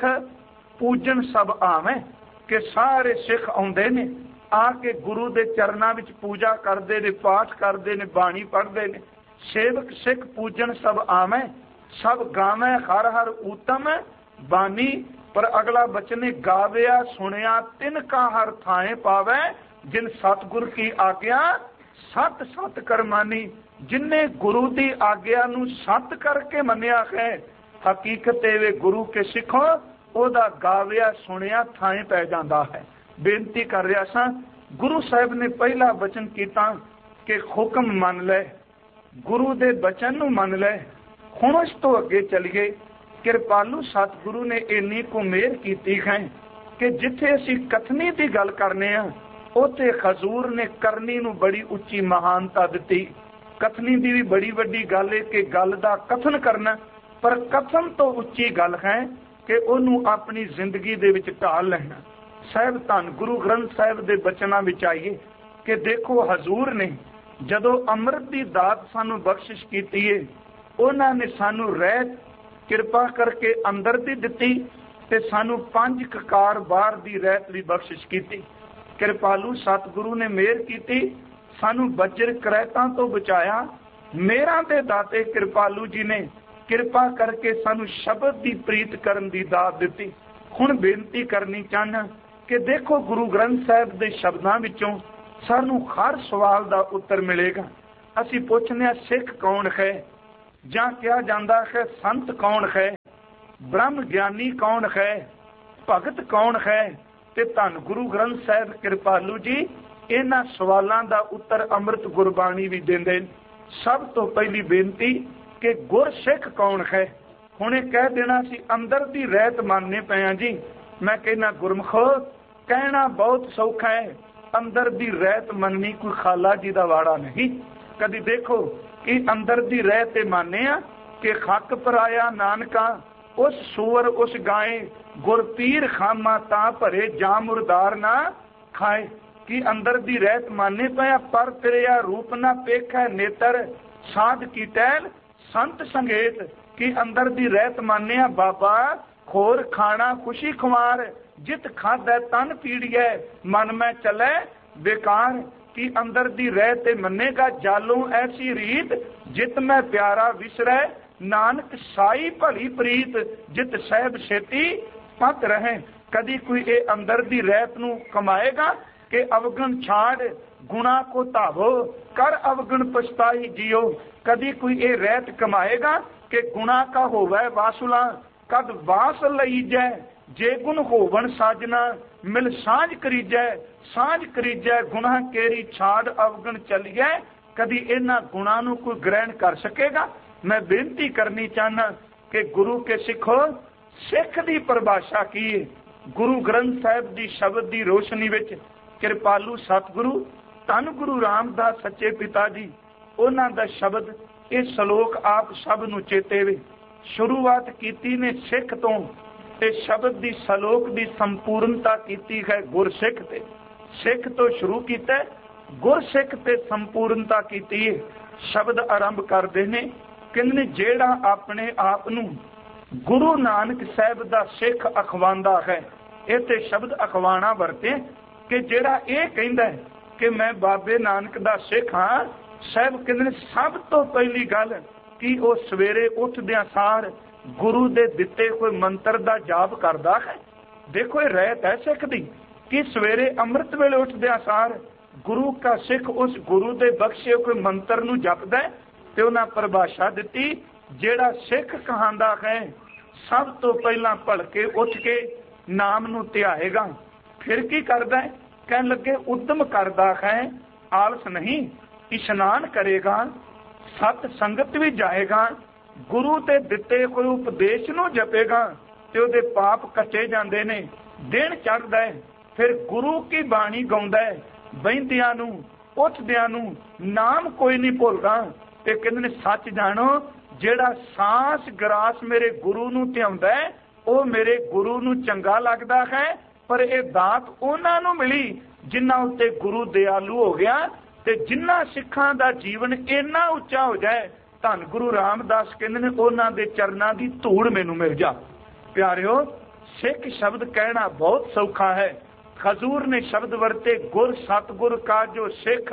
पूजन सब आवे, कि सारे सिख आउंदे ने आके गुरु दे चरनां विच पूजा करदे ने, पाठ करदे ने, बाणी पढ़दे ने। सेवक सिख पूजन सब आवे, सब गावे हर हर उत्तम बानी, पर अगला बचने गाविया सुनिया तिनका हर थाए पावे, जिन सतगुर की आज्ञा सत सत करमानी। जिन्ने गुरु की आज्ञा नू सत करके मनिया है, हकीकत वे गुरु के सिखो ओदा गाविया सुनिया थाए पै जाता है। बेनती कर रहा सा, गुरु साहब ने पहला वचन किया कि हुक्म मन ले, गुरु दे बचन नू मन ले। हुण उस तो अगे चलिए। कृपालू सतगुरु ने इन्नी को मेहर की है कि जिथे असी कथनी की गल करने आ, उथे हजूर ने करनी नू बड़ी उच्ची महानता दी। कथनी की भी बड़ी वड्डी गल है कि गल दा कथन करना, पर कथन तो उच्ची गल है कि उन्होंने अपनी जिंदगी दे विच ढाल लेना। साहब धन गुरु ग्रंथ साहब के बचना विच आइए कि देखो हजूर ने जदों अमृत की दात सानू बख्शिश की है, उन्होंने सानू रहत किरपा करके अंदर दी दिती ते सानू पंज ककार बाहर दी रहत भी बख्शिश की। कृपालू सतगुरु ने मेहर की, सानू बजर करैतां तो बचाया। मेहरां दे दाते कृपालू जी ने किरपा करके सानू शब्द की प्रीत करन दी दात दी। हुण बेनती करनी चाहना कि देखो गुरु ग्रंथ साहब के शब्दों विचों सानू हर सवाल का उत्तर मिलेगा। ਅਸੀਂ ਪੁੱਛਦੇ ਹਾਂ ਸਿੱਖ ਕੌਣ ਹੈ, ਜਾਂ ਕਿਹਾ ਜਾਂਦਾ ਹੈ ਸੰਤ ਕੌਣ ਹੈ, ਬ੍ਰਹਮ ਗਿਆਨੀ ਕੌਣ ਹੈ, ਭਗਤ ਕੌਣ ਹੈ। ਤੇ ਧੰਨ ਗੁਰੂ ਗ੍ਰੰਥ ਸਾਹਿਬ ਕਿਰਪਾਲੂ ਜੀ ਇਹਨਾਂ ਸਵਾਲਾਂ ਦਾ ਉੱਤਰ ਅੰਮ੍ਰਿਤ ਗੁਰਬਾਣੀ ਵੀ ਦਿੰਦੇ ਨੇ। ਸਭ ਤੋਂ ਪਹਿਲੀ ਬੇਨਤੀ ਕਿ ਗੁਰਸਿੱਖ ਕੌਣ ਹੈ। ਹੁਣ ਇਹ ਕਹਿ ਦੇਣਾ ਸੀ ਅੰਦਰ ਦੀ ਰਹਿਤ ਮੰਨਨੇ ਪਏ ਆ ਜੀ। ਮੈਂ ਕਹਿੰਦਾ ਗੁਰਮਖੋ ਕਹਿਣਾ ਬਹੁਤ ਸੌਖਾ ਹੈ, ਅੰਦਰ ਦੀ ਰਹਿਤ ਮੰਨਣੀ ਕੋਈ ਖਾਲਾ ਜੀ ਦਾ ਵਾੜਾ ਨਹੀਂ। ਕਦੀ ਦੇਖੋ ਕਿ ਅੰਦਰ ਦੀ ਰਹਿਤ ਤੇ ਮੰਨੇ ਆ ਕਿ ਖੱਕ ਪਰਾਇਆ ਨਾਨਕਾ ਉਸ ਸੂਰ ਉਸ ਗਾਏ, ਗੁਰ ਪੀਰ ਖਾਮਾ ਤਾਂ ਭਰੇ ਜਾਂ ਮੁਰਦਾਰ ਨਾ ਖਾਏ। ਕਿ ਅੰਦਰ ਦੀ ਰਹਿਤ ਮੰਨੇ ਪਿਆ ਪਰ ਤੇਰਿਆ ਰੂਪ ਨਾ ਪੇਖੈ ਨੇਤਰ, ਸਾਧ ਕੀ ਟਹਿਲ ਸੰਤ ਸੰਗੇਤ। ਕਿ ਅੰਦਰ ਦੀ ਰਹਿਤ ਮੰਨਿਆ ਬਾਬਾ ਖੋਰ ਖਾਣਾ ਖੁਸ਼ੀ ਖੁਮਾਰ, ਜਿਤ ਖਾਧੈ ਤਨ ਪੀੜੀਐ ਮਨ ਮੈਂ ਚਲੇ ਬੇਕਾਰ। ਕਿ ਅੰਦਰ ਦੀ ਰਹਿਤ ਤੇ ਮੰਨੇਗਾ ਜਾਲੋਂ ਐਸੀ ਰੀਤ, ਜਿਤ ਮੈਂ ਪਿਆਰਾ ਵਿਸਰੈ ਨਾਨਕ ਸਾਈ ਭਲੀ ਪ੍ਰੀਤ, ਜਿਤ ਸਹਿਬ ਛੇਤੀ ਪਤ ਰਹੇ। ਕਦੀ ਕੋਈ ਇਹ ਅੰਦਰ ਦੀ ਰਹਿਤ ਨੂੰ ਕਮਾਏਗਾ ਕਿ ਅਵਗਣ ਛਾੜ ਗੁਣਾ ਕੋ ਧਾਵੋ, ਕਰ ਅਵਗਣ ਪਛਤਾਈ ਜਿਓ। ਕਦੀ ਕੋਈ ਇਹ ਰਹਿਤ ਕਮਾਏਗਾ ਕਿ ਗੁਣਾ ਕਾ ਹੋਵੇ ਵਾਸੁਲਾ, ਕਦ ਵਾਸ ਲਈ ਜੈ ਜੇ ਗੁਣ ਹੋਵਣ ਸਾਜਨਾ, ਮਿਲ ਸਾਂਝ ਕਰੀਜੈ ਸਾਂਝ ਕਰੀਜੈ ਗੁਨਾਹ ਕੇਰੀ ਛਾੜ ਅਵਗਣ ਚੱਲੀਐ। ਕਦੀ ਇਹਨਾਂ ਗੁਣਾਂ ਨੂੰ ਕੋਈ ਗ੍ਰਹਿਣ ਕਰ ਸਕੇਗਾ। ਮੈਂ ਬੇਨਤੀ ਕਰਨੀ ਚਾਹਨਾ ਕਿ ਗੁਰੂ ਕੇ ਸਿੱਖੋ, ਸਿੱਖ ਦੀ ਪਰਿਭਾਸ਼ਾ ਕੀ ਹੈ। ਗੁਰੂ ਗ੍ਰੰਥ ਸਾਹਿਬ ਦੀ ਸ਼ਬਦ ਦੀ ਰੋਸ਼ਨੀ ਵਿੱਚ ਕਿਰਪਾਲੂ ਸਤਿਗੁਰੂ ਧੰਨ ਗੁਰੂ ਰਾਮਦਾਸ ਸੱਚੇ ਪਿਤਾ ਜੀ ਉਹਨਾਂ ਦਾ ਸ਼ਬਦ ਇਹ ਸ਼ਲੋਕ ਆਪ ਸਭ ਨੂੰ ਚੇਤੇ ਵੇ। ਸ਼ੁਰੂਆਤ ਕੀਤੀ ਨੇ ਸਿੱਖ ਤੋਂ ਤੇ ਸ਼ਬਦ ਦੀ ਸ਼ਲੋਕ ਦੀ ਸੰਪੂਰਨਤਾ ਕੀਤੀ ਹੈ ਗੁਰਸਿੱਖ ਤੇ। ਸਿੱਖ ਤੋਂ ਸ਼ੁਰੂ ਕੀਤਾ, ਗੁਰਸਿੱਖ ਤੇ ਸੰਪੂਰਨਤਾ ਕੀਤੀ ਹੈ। ਸ਼ਬਦ ਆਰੰਭ ਕਰਦੇ ਨੇ ਕਹਿੰਦੇ ਜਿਹੜਾ ਆਪਣੇ ਆਪ ਨੂੰ ਗੁਰੂ ਨਾਨਕ ਸਾਹਿਬ ਦਾ ਸਿੱਖ ਅਖਵਾਉਂਦਾ ਹੈ। ਇਹ ਤੇ ਸ਼ਬਦ ਅਖਵਾਣਾ ਵਰਤੇ ਕਿ ਜਿਹੜਾ ਇਹ ਕਹਿੰਦਾ ਕਿ ਮੈਂ ਬਾਬੇ ਨਾਨਕ ਦਾ ਸਿੱਖ ਹਾਂ। ਸਾਹਿਬ ਕਹਿੰਦੇ ਸਭ ਤੋਂ ਪਹਿਲੀ ਗੱਲ ਕਿ ਉਹ ਸਵੇਰੇ ਉੱਠਦਿਆਂ ਸਾਰ ਗੁਰੂ ਦੇ ਦਿੱਤੇ ਕੋਈ ਮੰਤਰ ਦਾ ਜਾਪ ਕਰਦਾ ਹੈ। ਦੇਖੋ ਇਹ ਰਹਿਤ ਹੈ ਸਿੱਖ ਦੀ ਕਿ ਸਵੇਰੇ ਅੰਮ੍ਰਿਤ ਵੇਲੇ ਉੱਠਦਿਆਂ ਸਾਰ ਗੁਰੂ ਕਾ ਸਿੱਖ ਉਸ ਗੁਰੂ ਦੇ ਬਖਸ਼ੇ ਕੋਈ ਮੰਤਰ ਨੂੰ ਜਪਦਾ ਹੈ। ਤੇ ਉਹਨਾਂ ਪਰਿਭਾਸ਼ਾ ਦਿੱਤੀ ਜਿਹੜਾ ਸਿੱਖ ਕਹਾਂਦਾ ਹੈ ਸਭ ਤੋਂ ਪਹਿਲਾਂ ਭਲਕੇ ਉੱਠ ਕੇ ਨਾਮ ਨੂੰ ਧਿਆਏਗਾ। ਫਿਰ ਕੀ ਕਰਦਾ ਹੈ? ਕਹਿਣ ਲੱਗੇ ਉਦਮ ਕਰਦਾ ਹੈ, ਆਲਸ ਨਹੀਂ, ਇਸ਼ਨਾਨ ਕਰੇਗਾ, ਸਤ ਸੰਗਤ ਵੀ ਜਾਏਗਾ, ਗੁਰੂ ਤੇ ਦਿੱਤੇ ਕੋਈ ਉਪਦੇਸ਼ ਨੂੰ ਜਪੇਗਾ ਤੇ ਉਹਦੇ ਪਾਪ ਕੱਟੇ ਜਾਂਦੇ ਨੇ। ਦਿਨ ਚੜ੍ਹਦਾ ਹੈ, ਫਿਰ ਗੁਰੂ ਕੀ ਬਾਣੀ ਗਾਉਂਦਾ ਹੈ, ਬਹਿੰਦਿਆਂ ਨੂੰ ਉੱਠਦਿਆਂ ਨੂੰ ਨਾਮ ਕੋਈ ਨਹੀਂ ਭੁੱਲਦਾ। ਤੇ ਕਹਿੰਦੇ ਨੇ ਸੱਚ ਜਾਣੋ ਜਿਹੜਾ ਸਾਂਸ ਗਰਾਸ ਮੇਰੇ ਗੁਰੂ ਨੂੰ ਧਿਆਉਂਦਾ ਹੈ ਉਹ ਮੇਰੇ ਗੁਰੂ ਨੂੰ ਚੰਗਾ ਲੱਗਦਾ ਹੈ। ਪਰ ਇਹ ਦਾਤ ਉਹਨਾਂ ਨੂੰ ਮਿਲੀ ਜਿਨ੍ਹਾਂ ਉੱਤੇ ਗੁਰੂ ਦਿਆਲੂ ਹੋ ਗਿਆ ਤੇ ਜਿਨ੍ਹਾਂ ਸਿੱਖਾਂ ਦਾ ਜੀਵਨ ਇੰਨਾ ਉੱਚਾ ਹੋ ਜਾਏ। ਧੰਨ ਗੁਰੂ ਰਾਮਦਾਸ ਕਹਿੰਦੇ ਨੇ ਉਹਨਾਂ ਦੇ ਚਰਨਾਂ ਦੀ ਧੂੜ ਮੈਨੂੰ ਮਿਲ ਜਾ। ਪਿਆਰਿਓ ਸਿੱਖ ਸ਼ਬਦ ਕਹਿਣਾ ਬਹੁਤ ਸੌਖਾ ਹੈ। ਹਜ਼ੂਰ ਨੇ ਸ਼ਬਦ ਵਰਤੇ ਗੁਰ ਸਤਿਗੁਰ ਕਾ ਜੋ ਸਿੱਖ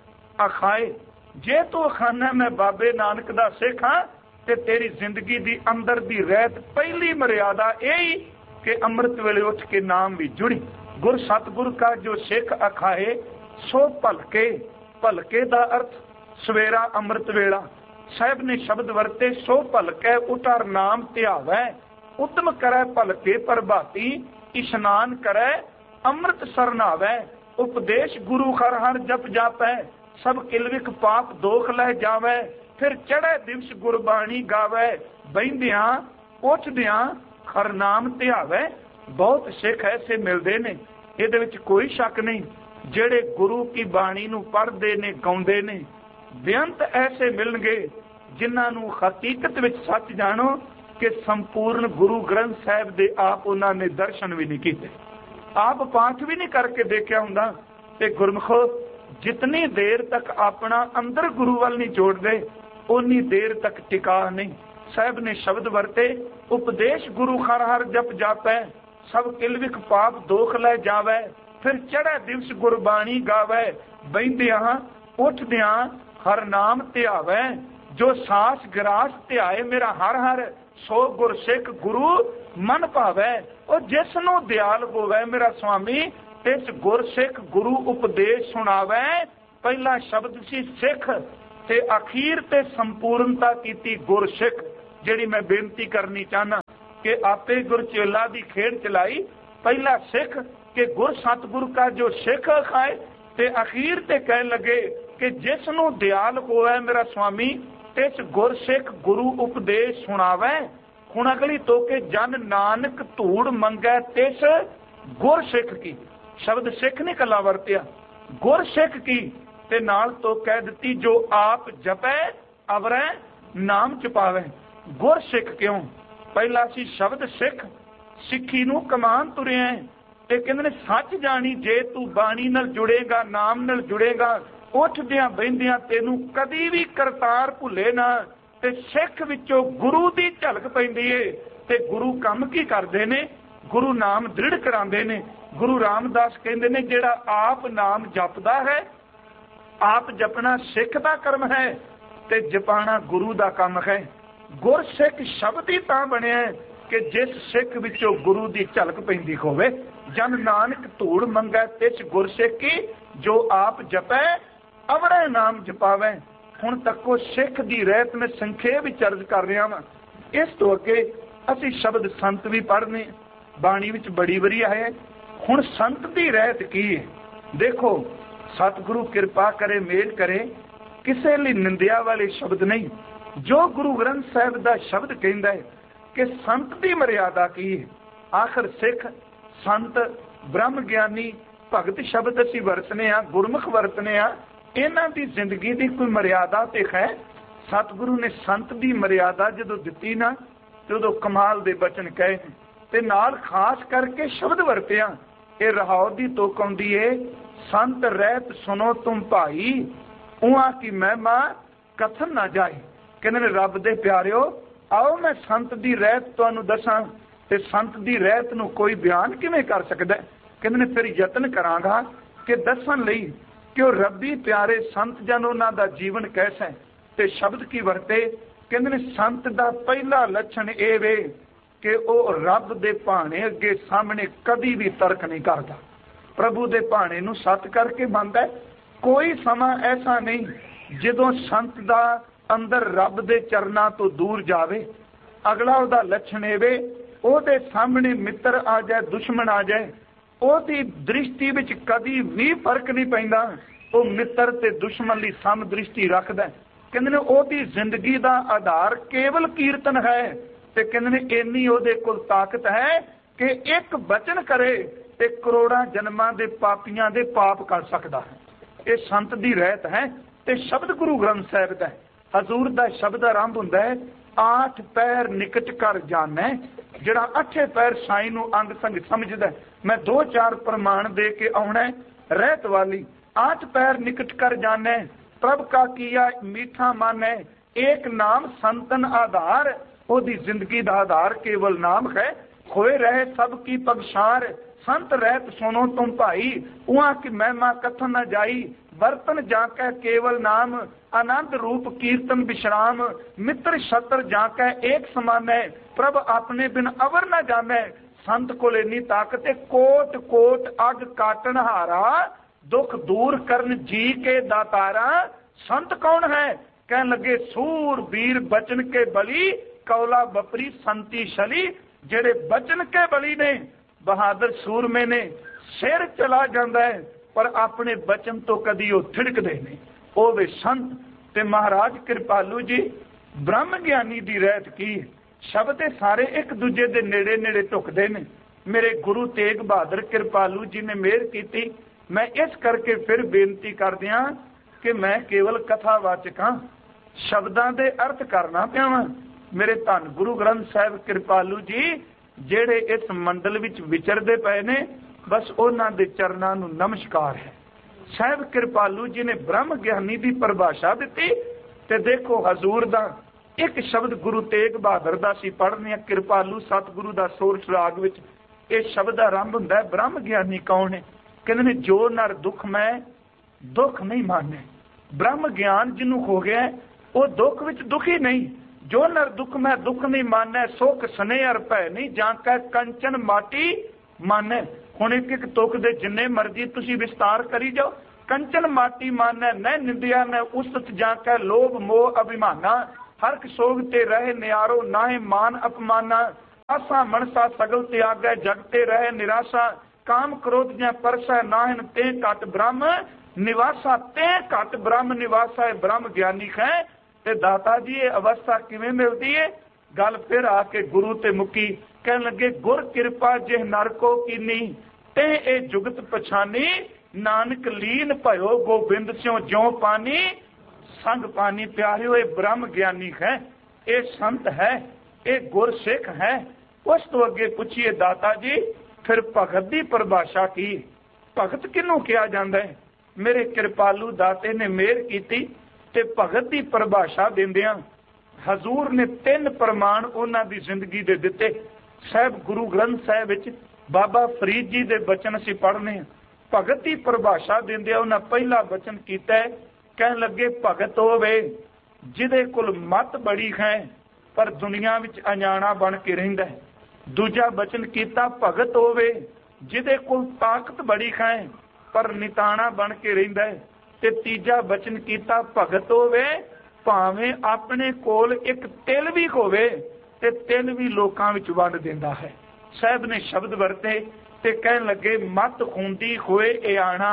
ਅਖਾਏ। ਜੇ ਤੂੰ ਅਖਾਨਾ ਮੈਂ ਬਾਬੇ ਨਾਨਕ ਦਾ ਸਿੱਖ ਹਾਂ ਤੇ ਤੇਰੀ ਜ਼ਿੰਦਗੀ ਦੀ ਅੰਦਰ ਦੀ ਰਹਿਤ ਪਹਿਲੀ ਮਰਿਆਦਾ ਇਹ ਹੀ ਕਿ ਅੰਮ੍ਰਿਤ ਵੇਲੇ ਉੱਠ ਕੇ ਨਾਮ ਵੀ ਜੁੜੀ। ਗੁਰ ਸਤਿਗੁਰ ਕਾ ਜੋ ਸਿੱਖ ਅਖਾਏ ਸੋ ਭਲਕੇ। ਭਲਕੇ ਦਾ ਅਰਥ ਸਵੇਰਾ ਅੰਮ੍ਰਿਤ ਵੇਲਾ। ਸਾਹਿਬ ਨੇ ਸ਼ਬਦ ਵਰਤੇ ਸੋ ਭਲਕੇ ਉਤਰ ਨਾਮ ਧਿਆਵੈ। ਉਤਮ ਕਰੈ ਭਲਕੇ ਪ੍ਰਭਾਤੀ, ਇਸ਼ਨਾਨ ਕਰੈ ਅੰਮ੍ਰਿਤ ਸਰਨਾਵੈ। ਉਪਦੇਸ਼ ਗੁਰੂ ਹਰ ਹਰ ਜਪ ਜਾਪੈ, ਸਭ ਕਿਲਵਿਕ ਪਾਪ ਦੋਖ ਲੈ ਜਾਵੈ। ਫਿਰ ਚੜ੍ਹੇ ਦਿਵਸ ਗੁਰਬਾਣੀ ਗਾਵੈ, ਬਹਿੰਦਿਆਂ ਉੱਠਦਿਆਂ ਹਰ ਨਾਮ ਧਿਆਵੈ। ਬਹੁਤ ਸਿੱਖ ਐਸੇ ਮਿਲਦੇ ਨੇ, ਇਹਦੇ ਵਿੱਚ ਕੋਈ ਸ਼ੱਕ ਨਹੀਂ, ਜਿਹੜੇ ਗੁਰੂ ਕੀ ਬਾਣੀ ਨੂੰ ਪੜ੍ਹਦੇ ਨੇ ਗਾਉਂਦੇ ਨੇ। ਬੇਅੰਤ ਐਸੇ ਮਿਲਣਗੇ ਜਿਨ੍ਹਾਂ ਨੂੰ ਹਕੀਕਤ ਵਿੱਚ ਸੱਚ ਜਾਣੋ ਕਿ ਸੰਪੂਰਨ ਗੁਰੂ ਗ੍ਰੰਥ ਸਾਹਿਬ ਦੇ ਆਪ ਉਹਨਾਂ ਨੇ ਦਰਸ਼ਨ ਵੀ ਨਹੀਂ ਕੀਤੇ, ਆਪ ਪਾਠ ਵੀ ਨਹੀਂ ਕਰਕੇ ਦੇਖਿਆ ਹੁੰਦਾ। ਤੇ ਗੁਰਮਖੋ ਜਿਤਨੀ ਦੇਰ ਤੱਕ ਆਪਣਾ ਅੰਦਰ ਗੁਰੂ ਵੱਲ ਨਹੀਂ ਜੋੜਦੇ ਉਨੀ ਦੇਰ ਤੱਕ ਟਿਕਾ ਨਹੀਂ। ਸਾਹਿਬ ਨੇ ਸ਼ਬਦ ਵਰਤੇ ਉਪਦੇਸ਼ ਗੁਰੂ ਹਰ ਹਰ ਜਪ ਜਾਪੈ, ਸਭ ਕਿਲਵਿਕ ਪਾਪ ਦੋਖ ਲੈ ਜਾਵੈ। ਫਿਰ ਚੜ੍ਹੇ ਦਿਵਸ ਗੁਰਬਾਣੀ ਗਾਵੈ, ਬਹਿੰਦਿਆਂ ਉੱਠਦਿਆਂ ਹਰ ਨਾਮ ਧਿਆਵੈ। ਜੋ ਸਾਸ ਗਰਾਸ ਧਿਆਏ ਮੇਰਾ ਹਰ ਹਰ, ਸੋ ਗੁਰਸਿੱਖ ਗੁਰੂ ਮਨ ਭਾਵੈ। ਉਹ ਜਿਸ ਨੂੰ ਦਿਆਲ ਹੋਵੇ ਮੇਰਾ ਸੁਆਮੀ ਇਸ ਗੁਰਸਿੱਖ ਗੁਰੂ ਉਪਦੇਸ਼ ਸੁਣਾਵੈ। ਪਹਿਲਾ ਸ਼ਬਦ ਸੀ ਸਿੱਖ, ਤੇ ਅਖੀਰ ਤੇ ਸੰਪੂਰਨਤਾ ਕੀਤੀ ਗੁਰਸਿੱਖ। ਜਿਹੜੀ ਮੈਂ ਬੇਨਤੀ ਕਰਨੀ ਚਾਹਨਾ ਕਿ ਆਪੇ ਗੁਰਚੇਲਾ ਦੀ ਖੇਡ ਚਲਾਈ, ਪਹਿਲਾ ਸਿੱਖ ਕਿ ਗੁਰ ਸਤਿਗੁਰ ਕਾ ਜੋ ਸਿੱਖ ਖਾਏ, ਤੇ ਅਖੀਰ ਤੇ ਕਹਿਣ ਲੱਗੇ ਕਿ ਜਿਸ ਨੂੰ ਦਿਆਲ ਹੋਵੇ ਮੇਰਾ ਸੁਆਮੀ ਤਿਸ ਗੁਰਸਿੱਖ ਗੁਰੂ ਉਪਦੇਸ਼ ਸੁਣਾਵੇ। ਹੁਣ ਅਗਲੀ ਤੋਕੇ ਜਨ ਨਾਨਕ ਧੂੜ ਮੰਗੈ ਤਿਸ ਗੁਰਸਿੱਖ ਕੀ। ਸ਼ਬਦ ਸਿੱਖ ਨੇ ਕੱਲਾ ਵਰਤਿਆ, ਗੁਰਸਿੱਖ ਕੀ, ਤੇ ਨਾਲ ਤੋਂ ਕਹਿ ਦਿੱਤੀ ਜੋ ਆਪ ਜਪੈ ਅਵਰੈ ਨਾਮ ਚੁਪਾਵੇ। ਗੁਰਸਿੱਖ ਕਿਉਂ? ਪਹਿਲਾ ਸੀ ਸ਼ਬਦ ਸਿੱਖ, ਸਿੱਖੀ ਨੂੰ ਕਮਾਨ ਤੁਰਿਆ, ਤੇ ਕਹਿੰਦੇ ਨੇ ਸੱਚ ਜਾਣੀ ਜੇ ਤੂੰ ਬਾਣੀ ਨਾਲ ਜੁੜੇਗਾ, ਨਾਮ ਨਾਲ ਜੁੜੇਗਾ, ਉੱਠਦਿਆਂ ਬਹਿੰਦਿਆਂ ਤੈਨੂੰ ਕਦੀ ਵੀ ਕਰਤਾਰ ਭੁੱਲੇ ਨਾ। ਤੇ ਸਿੱਖ ਵਿੱਚੋਂ ਗੁਰੂ ਦੀ ਝਲਕ ਪੈਂਦੀ ਏ। ਤੇ ਗੁਰੂ ਕੰਮ ਕੀ ਕਰਦੇ ਨੇ? ਗੁਰੂ ਨਾਮ ਦ੍ਰਿੜ ਕਰਾਉਂਦੇ ਨੇ। ਗੁਰੂ ਰਾਮਦਾਸ ਕਹਿੰਦੇ ਨੇ ਜਿਹੜਾ ਆਪ ਨਾਮ ਜਪਦਾ ਹੈ, ਆਪ ਜਪਣਾ ਸਿੱਖ ਦਾ ਕਰਮ ਹੈ ਤੇ ਜਪਾਣਾ ਗੁਰੂ ਦਾ ਕੰਮ ਹੈ। ਗੁਰਸਿੱਖ ਸ਼ਬਦ ਹੀ ਤਾਂ ਬਣਿਆ ਕਿ ਜਿਸ ਸਿੱਖ ਵਿੱਚੋਂ ਗੁਰੂ ਦੀ ਝਲਕ ਪੈਂਦੀ ਹੋਵੇ। ਜਨ ਨਾਨਕ ਧੂੜ ਮੰਗੈ ਤਿਸ ਗੁਰਸਿੱਖ ਕੀ, ਜੋ ਆਪ ਜਪੈ ਅਵੜੈ ਨਾਮ ਜਪਾਵੇ। ਹੁਣ ਤੱਕੋ ਸਿੱਖ ਦੀ ਰਹਿਤ ਮੈਂ ਸੰਖੇਪ ਵਿੱਚ ਅਰਜ਼ ਕਰ ਰਿਹਾ ਵਾਂ। ਇਸ ਤੋਂ ਅੱਗੇ ਅਸੀਂ ਸ਼ਬਦ ਸੰਤ ਵੀ ਪੜ੍ਹਨੇ, ਬਾਣੀ ਵਿੱਚ ਬੜੀ ਵਾਰੀ ਆਇਆ। ਹੁਣ ਸੰਤ ਦੀ ਰਹਿਤ ਕੀ ਹੈ? ਦੇਖੋ, ਸਤਿਗੁਰੂ ਕਿਰਪਾ ਕਰੇ, ਮੇਲ ਕਰੇ, ਕਿਸੇ ਲਈ ਨਿੰਦਿਆ ਵਾਲੇ ਸ਼ਬਦ ਨਹੀਂ। ਜੋ ਗੁਰੂ ਗ੍ਰੰਥ ਸਾਹਿਬ ਦਾ ਸ਼ਬਦ ਕਹਿੰਦਾ ਹੈ ਕਿ ਸੰਤ ਦੀ ਮਰਿਆਦਾ ਕੀ ਹੈ। ਆਖਰ ਸਿੱਖ, ਸੰਤ, ਬ੍ਰਹਮ ਗਿਆਨੀ, ਭਗਤ ਸ਼ਬਦ ਅਸੀਂ ਵਰਤਨੇ ਆ, ਗੁਰਮੁਖ ਵਰਤਨੇ ਆ। ਇਹਨਾਂ ਦੀ ਜ਼ਿੰਦਗੀ ਦੀ ਕੋਈ ਮਰਿਆਦਾ ਤੇ ਹੈ। ਸਤਿਗੁਰੂ ਨੇ ਸੰਤ ਦੀ ਮਰਿਆਦਾ ਜਦੋਂ ਦਿੱਤੀ ਨਾ, ਤੇ ਉਦੋਂ ਕਮਾਲ ਦੇ ਬਚਨ ਕਹੇ, ਤੇ ਨਾਲ ਖਾਸ ਕਰਕੇ ਸ਼ਬਦ ਵਰਤਿਆ। ਇਹ ਰਹਾਉ ਦੀ ਤੋਕ ਆਉਂਦੀ ਏ, ਸੰਤ ਰਹਿਤ ਸੁਨੋ ਤੁਮ ਭਾਈ, ਉਹਾਂ ਕੀ ਮਹਿਮਾ ਕਥਨ ਨਾ ਜਾਏ। ਕਹਿੰਦੇ ਨੇ ਰੱਬ ਦੇ ਪਿਆਰਿਓ, ਆਓ ਮੈਂ ਸੰਤ ਦੀ ਰਹਿਤ ਤੁਹਾਨੂੰ ਦੱਸਾਂ। ਤੇ ਸੰਤ ਦੀ ਰਹਿਤ ਨੂੰ ਕੋਈ ਬਿਆਨ ਕਿਵੇਂ ਕਰ ਸਕਦਾ? ਕਹਿੰਦੇ ਨੇ ਫਿਰ ਯਤਨ ਕਰਾਂਗਾ ਕਿ ਦੱਸਣ ਲਈ ਕਿ ਉਹ ਰੱਬੀ ਪਿਆਰੇ ਸੰਤ ਜਨ ਉਹਨਾਂ ਦਾ ਜੀਵਨ ਕੈਸਾ ਹੈ। ਤੇ ਸ਼ਬਦ ਕੀ ਵਰਤੇ? ਕਹਿੰਦੇ ਨੇ ਸੰਤ ਦਾ ਪਹਿਲਾ ਲੱਛਣ ਇਹ ਵੇ ਕਿ ਉਹ ਰੱਬ ਦੇ ਭਾਣੇ ਅੱਗੇ ਸਾਹਮਣੇ ਕਦੀ ਵੀ ਤਰਕ ਨਹੀਂ ਕਰਦਾ। ਪ੍ਰਭੂ ਦੇ ਭਾਣੇ ਨੂੰ ਸੱਤ ਕਰਕੇ ਮੰਨਦਾ। ਕੋਈ ਸਮਾਂ ਐਸਾ ਨਹੀਂ ਜਦੋਂ ਸੰਤ ਦਾ ਅੰਦਰ ਰੱਬ ਦੇ ਚਰਨਾਂ ਤੋਂ ਦੂਰ ਜਾਵੇ। ਅਗਲਾ ਉਹਦਾ ਲੱਛਣ ਇਹ ਵੇ, ਉਹਦੇ ਸਾਹਮਣੇ ਮਿੱਤਰ ਆ ਜਾਏ, ਦੁਸ਼ਮਣ ਆ ਜਾਏ, ਉਹਦੀ ਦ੍ਰਿਸ਼ਟੀ ਵਿੱਚ ਕਦੀ ਵੀ ਫਰਕ ਨਹੀਂ ਪੈਂਦਾ। ਉਹ ਮਿੱਤਰ ਤੇ ਦੁਸ਼ਮਣ ਲਈ ਸਮ ਦ੍ਰਿਸ਼ਟੀ ਰੱਖਦਾ। ਕਹਿੰਦੇ ਨੇ ਉਹਦੀ ਜ਼ਿੰਦਗੀ ਦਾ ਆਧਾਰ ਕੇਵਲ ਕੀਰਤਨ ਹੈ। ਤੇ ਕਹਿੰਦੇ ਨੇ ਇੰਨੀ ਉਹਦੇ ਕੋਲ ਤਾਕਤ ਹੈ ਕਿ ਇੱਕ ਬਚਨ ਕਰੇ ਤੇ ਕਰੋੜਾਂ ਜਨਮਾਂ ਦੇ ਪਾਪੀਆਂ ਦੇ ਪਾਪ ਕਰ ਸਕਦਾ ਹੈ। ਇਹ ਸੰਤ ਦੀ ਰਹਿਤ ਹੈ। ਤੇ ਸ਼ਬਦ ਗੁਰੂ ਗ੍ਰੰਥ ਸਾਹਿਬ ਦਾ ਹਜ਼ੂਰ ਦਾ ਸ਼ਬਦ ਆਰੰਭ ਹੁੰਦਾ ਹੈ, ਆਠ ਪੈਰ ਨਿਕਟ ਕਰ ਜਾਣੈ। ਜਿਹੜਾ ਅੱਠੇ ਪੈਰ ਸਾਈਂ ਨੂੰ ਅੰਗ ਸੰਗ ਸਮਝਦਾ, ਮੈਂ ਦੋ ਚਾਰ ਪ੍ਰਮਾਣ ਦੇ ਕੇ ਆਉਣਾ। ਰਹਿਤ ਵਾਲੀ ਆਠ ਪੈਰ ਨਿਕਟ ਕਰ ਜਾਣੈ, ਪ੍ਰਭ ਕਾ ਕੀਆ ਮੀਠਾ ਮਾਨੈ, ਏਕ ਨਾਮ ਸੰਤਨ ਆਧਾਰ। ਉਹਦੀ ਜ਼ਿੰਦਗੀ ਦਾ ਆਧਾਰ ਕੇਵਲ ਨਾਮ ਹੈ। ਹੋਏ ਰਹੇ ਸਭ ਕੀ ਪਗਸ਼ਾਰ, ਸੰਤ ਰਹਿਤ ਸੁਨੋ ਤੁਮ ਭਾਈ, ਉਹਾਂ ਕੀ ਮਹਿਮਾ ਕਥਨ ਨਾ ਜਾਈ। ਬਰਤਨ ਜਾ ਕੇ ਕੇਵਲ ਨਾਮ, ਆਨੰਦ ਰੂਪ ਕੀਰਤਨ ਵਿਸ਼ਰਾਮ। ਮਿੱਤਰ ਛਤਰ ਜਾ ਕੇ ਏਕ ਸਮਾਨ ਹੈ, ਪ੍ਰਭ ਆਪਣੇ ਬਿਨ ਅਵਰ ਨਾ ਜਾਣੈ। ਸੰਤ ਕੋਲ ਇੰਨੀ ਤਾਕਤ ਹੈ, ਕੋਟ ਕੋਟ ਅਗ ਕਾਟਨ ਹਾਰਾ, ਦੁੱਖ ਦੂਰ ਕਰਨ ਜੀ ਕੇ ਦਾਤਾਰਾ। ਸੰਤ ਕੌਣ ਹੈ? ਕਹਿਣ ਲੱਗੇ ਸੂਰ ਵੀਰ ਬਚਨ ਕੇ ਬਲੀ, ਕੌਲਾ ਬਪਰੀ ਸੰਤੀ ਛਲੀ। ਜਿਹੜੇ ਬਚਨ ਕੇ ਬਲੀ ਨੇ, ਬਹਾਦਰ ਸੂਰਮੇ ਨੇ, ਸਿਰ ਚਲਾ ਜਾਂਦਾ ਹੈ ਪਰ ਆਪਣੇ ਬਚਨ ਤੋਂ ਕਦੀ ਉਹ ਥਿੜਕਦੇ ਨਹੀਂ। ਉਹ ਵੇ ਸੰਤ। ਤੇ ਮਹਾਰਾਜ ਕਿਰਪਾਲੂ ਜੀ ਬ੍ਰਹਮ ਗਿਆਨੀ ਦੀ ਰਹਿਤ ਕੀ? ਸ਼ਬਦ ਇਹ ਸਾਰੇ ਇੱਕ ਦੂਜੇ ਦੇ ਨੇੜੇ ਨੇੜੇ ਢੁਕਦੇ ਨੇ। ਮੇਰੇ ਗੁਰੂ ਤੇਗ ਬਹਾਦਰ ਕਿਰਪਾਲੂ ਜੀ ਨੇ ਮਿਹਰ ਕੀਤੀ। ਮੈਂ ਇਸ ਕਰਕੇ ਫਿਰ ਬੇਨਤੀ ਕਰਦਿਆਂ ਕਿ ਮੈਂ ਕੇਵਲ ਕਥਾਵਾਚਕ ਹਾਂ, ਸ਼ਬਦਾਂ ਦੇ ਅਰਥ ਕਰਨਾ ਪਿਆ ਵਾਂ। ਮੇਰੇ ਧੰਨ ਗੁਰੂ ਗ੍ਰੰਥ ਸਾਹਿਬ ਕਿਰਪਾਲੂ ਜੀ ਜਿਹੜੇ ਇਸ ਮੰਡਲ ਵਿੱਚ ਵਿਚਰਦੇ ਪਏ ਨੇ, ਬਸ ਉਹਨਾਂ ਦੇ ਚਰਨਾਂ ਨੂੰ ਨਮਸਕਾਰ ਹੈ। ਸਾਹਿਬ ਕਿਰਪਾਲੂ ਜੀ ਨੇ ਬ੍ਰਹਮ ਗਿਆਨੀ ਦੀ ਪਰਿਭਾਸ਼ਾ ਦਿੱਤੀ। ਤੇ ਦੇਖੋ ਹਜ਼ੂਰ ਦਾ ਇੱਕ ਸ਼ਬਦ ਗੁਰੂ ਤੇਗ ਬਹਾਦਰ ਦਾ ਸੀ ਪੜ੍ਹਨੇ ਆ, ਕਿਰਪਾਲੂ ਸਤਿਗੁਰੂ ਦਾ ਸੋਰਠ ਰਾਗ ਵਿੱਚ ਇਹ ਸ਼ਬਦ ਆਰੰਭ ਹੁੰਦਾ ਹੈ। ਬ੍ਰਹਮ ਗਿਆਨੀ ਕੌਣ ਹੈ? ਕਹਿੰਦੇ ਨੇ ਜੋ ਨਰ ਦੁੱਖ ਮੈਂ ਦੁੱਖ ਨਹੀਂ ਮਾਨੇ। ਬ੍ਰਹਮ ਗਿਆਨ ਜਿਹਨੂੰ ਹੋ ਗਿਆ ਉਹ ਦੁੱਖ ਵਿੱਚ ਦੁਖੀ ਨਹੀਂ। ਜੋ ਨਰ ਦੁੱਖ ਮੈਂ ਦੁੱਖ ਨਹੀਂ ਮਾਨੈ, ਸੁਖ ਸਨੇਹ ਅਰ ਭੈ ਨਹੀਂ, ਜਾਂ ਕੈ ਕੰਚਨ ਮਾਟੀ ਮਾਨੈ। ਹੁਣ ਇੱਕ ਇੱਕ ਤੁਕ ਦੇ ਜਿੰਨੇ ਮਰਜ਼ੀ ਤੁਸੀਂ ਵਿਸਤਾਰ ਕਰੀ ਜਾਓ, कंचन माटी मानै न निंदिया न उस्तत जाकै लोभ मोह अभिमाना हरक सोग ते रहे नियारो नाहे मान अपमाना आसा मनसा सगल त्यागै जगते रहे निराशा काम क्रोध जै परसै नाहन ते घट ब्रह्म निवासा ते घट ब्रह्म निवासा ब्रह्म ज्ञानी है। ते दाता जी ये अवस्था किवें मिलती है? गल फिर आके गुरु ते मुकी कहन लगे गुर कृपा जिह नर को कीनी ते ए जुगत पछानी नानक लीन भयो गोबिंद स्यों ज्यों पानी संग पानी। प्यारे हुए ब्रह्म ज्ञानी है, ये संत है, ये गुर सिख है। उस तो अगे पूछिए दाता जी फिर भगत की परिभाषा की, भगत किनू किया जाता है? मेरे कृपालू दाते ने मेहर की ते भगत की परिभाषा देंदियां हजूर ने तीन प्रमाण उन्हां दी जिंदगी दे दिते। साहब गुरु ग्रंथ साहिब विच बाबा फरीद जी दे बचन असीं पढ़ने भगत की परिभाषा देंदे उन्हां पहला बचन कीता है, कहन लगे भगत होवे जिहदे कोल मत बड़ी है पर दुनिया विच अजाणा बन के रहिंदा है। दूजा बचन कीता भगत होवे जिहदे कोल ताकत बड़ी है पर निताणा बन के रहिंदा है। ते तीजा बचन कीता भगत होवे भावें अपने कोल एक तिल भी होवे ते तिल भी लोकां विच वंड दिंदा है। साहब ने शब्द वरते ते कहन लगे मत खूंदी होए इयाणा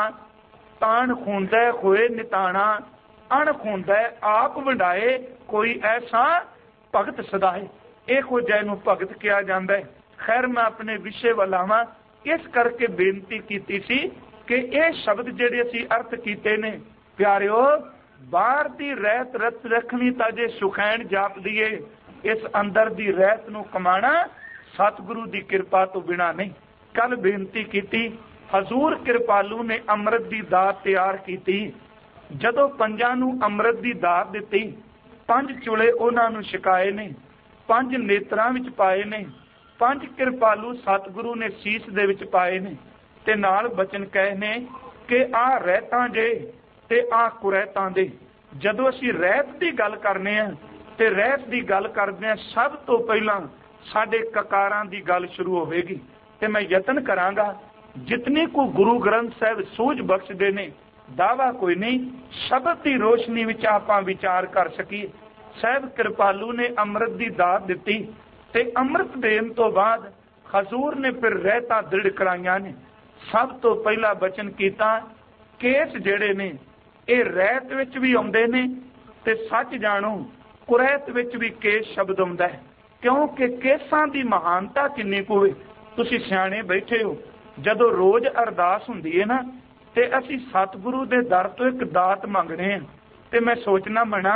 तान खूंदा होए निताणा अण खूंदा आप वंडाए कोई ऐसा भगत सदाए। इहो जै नूं भगत किया जांदा है। खैर मैं अपने विषय वल आवां, इस करके बेनती कीती सी कि ये शब्द जिहड़े असीं अर्थ कीते ने प्यारिओ बाहर दी रहत रत रखनी तां जे सुखैन जाप दीए, इस अंदर दी रहत नूं कमाना सतगुरु दी कृपा तो बिना नहीं। कल बेनती कीती हजूर कृपालू ने अमृत दी दात तैयार कीती। जदों पंजां नूं अमृत दी दात दित्ती, पंज चुले उन्हां नूं छकाए ने, पंज नेत्रां विच पाए ने, पंज कृपालू सतगुरु ने सीस दे विच पाए ने ते नाल बचन कहे ने कि आ रहतां जे ते आ कुरैतां दे। जदों असीं रहत दी गल करने आ ते रहत दी गल करदे आ सब तो पहलां साडे ककारां दी गल शुरू होवेगी ते मैं यतन करांगा जितनी को गुरु ग्रंथ साहिब सूझ बख्शदे ने दावा कोई नहीं, शब्द की रोशनी विच आपां विचार कर सकीए। साहिब कृपालू ने अमृत की दात दिती ते अमृत देन तो बाद हजूर ने फिर रहता दृढ़ कराइया ने। सब तो पहला बचन कीता केस जेड़े ने ये रहत विच भी आउंदे ने ते सच जाणो कुरैत विच भी केस शब्द आउंदा है, क्योंकि केसां दी महानता किन्नी कुवे। तुसीं सियाणे बैठे हो, जदों रोज अरदास हुंदी है ना ते असीं सतगुरु दे दर तो एक दात मंगणे आ ते मैं सोचना मना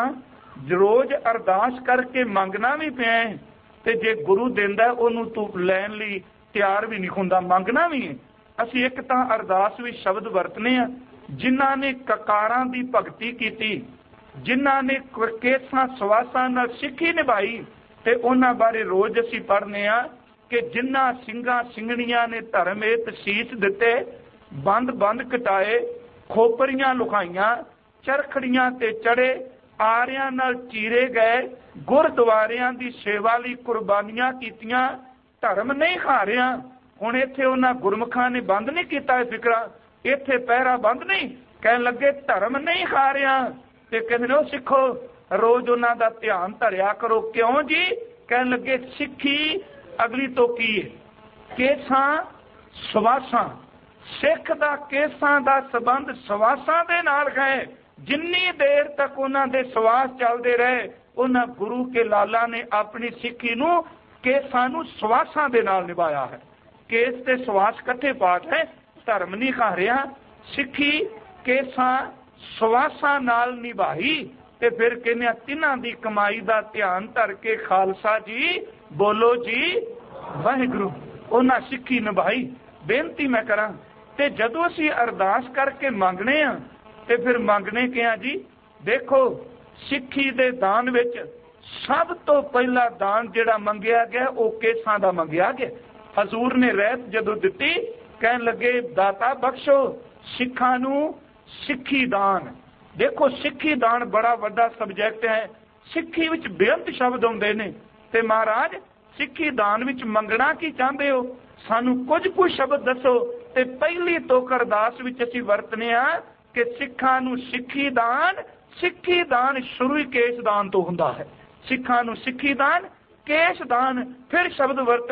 रोज अरदास करके मंगना भी पिया है ते जे गुरु देंदा ओनू तू लैण लई तैयार भी नहीं हुंदा, मंगना भी है। असीं एक तां अरदास भी शब्द वरतने आ जिन्हां ने ककारां दी भगती कीती, जिन्हां ने केसां सवासां नाल सिੱਖੀ निभाई ते उन्हां बारे रोज असीं पढ़ने आ कि जिन्हां ਸਿੰਘਾਂ ਸਿੰਘਣੀਆਂ ने धर्म हेत शीस दिते, बंद बंद कटाए, खोपरियां लुकाइयां, चरखड़ियां ते चढ़े, आरियां नाल चीरे गए, गुरद्वारियां दी सेवा लई कुर्बानियां कीतियां, धर्म नहीं हारिया। हुण इत्थे उन्हां गुरमुखां ने बंद नहीं कीता फिकरा, इत्थे पहरा बंद नहीं, कहन लगे धर्म नहीं हारिया ते कहंदे ने सिखो रोज उन्हां दा ध्यान धरिया करो। क्यों जी? कहन लगे सिੱਖੀ अगली तो की है केसां सवासां, सिख दा केसां दा संबंध सवासां दे नाल है। जिन्नी देर तक उन्हां दे सवास चलदे रहे उन्हां गुरु के लाला ने अपनी सिੱਖੀ नूं केसां नूं सवासां दे नाल निभाया है। केस ते सवास कट्ठे पाठ है, धर्म नहीं हारिया, सिੱਖੀ केसां सवासां नाल निभाई ते फिर कहने तिन्हां दी कमाई दा ध्यान धर के खालसा जी बोलो जी वाहिगुरू, उन्हां सिੱਖੀ निभाई। बेनती मैं करा ते जदों असीं अरदास करके मंगने आ ते फिर मंगने क्या जी? देखो सिੱਖੀ दे दान विच सब तो पहला दान जिहड़ा मंगिया गया वो केसां दा मंगिया गया। हजूर ने रहत जदों दित्ती कहन लगे दाता बख्शो सिੱਖਾਂ नूं सिੱਖੀ दान। देखो सिੱਖੀ दान बड़ा वड्डा सबजैक्ट है, सिੱਖੀ विच बेअंत शब्द आउंदे ने ते महाराज सिੱਖੀ दान विच मंगना की चाहते हो? सानू कुछ कुछ शब्द दसो ते पहली तोक अरदास विच असीं वरतने आ ਕਿ ਸਿੱਖਾਂ ਨੂੰ ਸਿੱਖੀ ਦਾਨ, ਸਿੱਖੀ ਦਾਨ ਸ਼ੁਰੂ ਹੀ ਕੇਸ ਦਾਨ ਤੋਂ ਹੁੰਦਾ ਹੈ। ਸਿੱਖਾਂ ਨੂੰ ਸਿੱਖੀ ਦਾਨ, ਕੇਸ ਦਾਨ, ਫਿਰ ਸ਼ਬਦ ਵਰਤ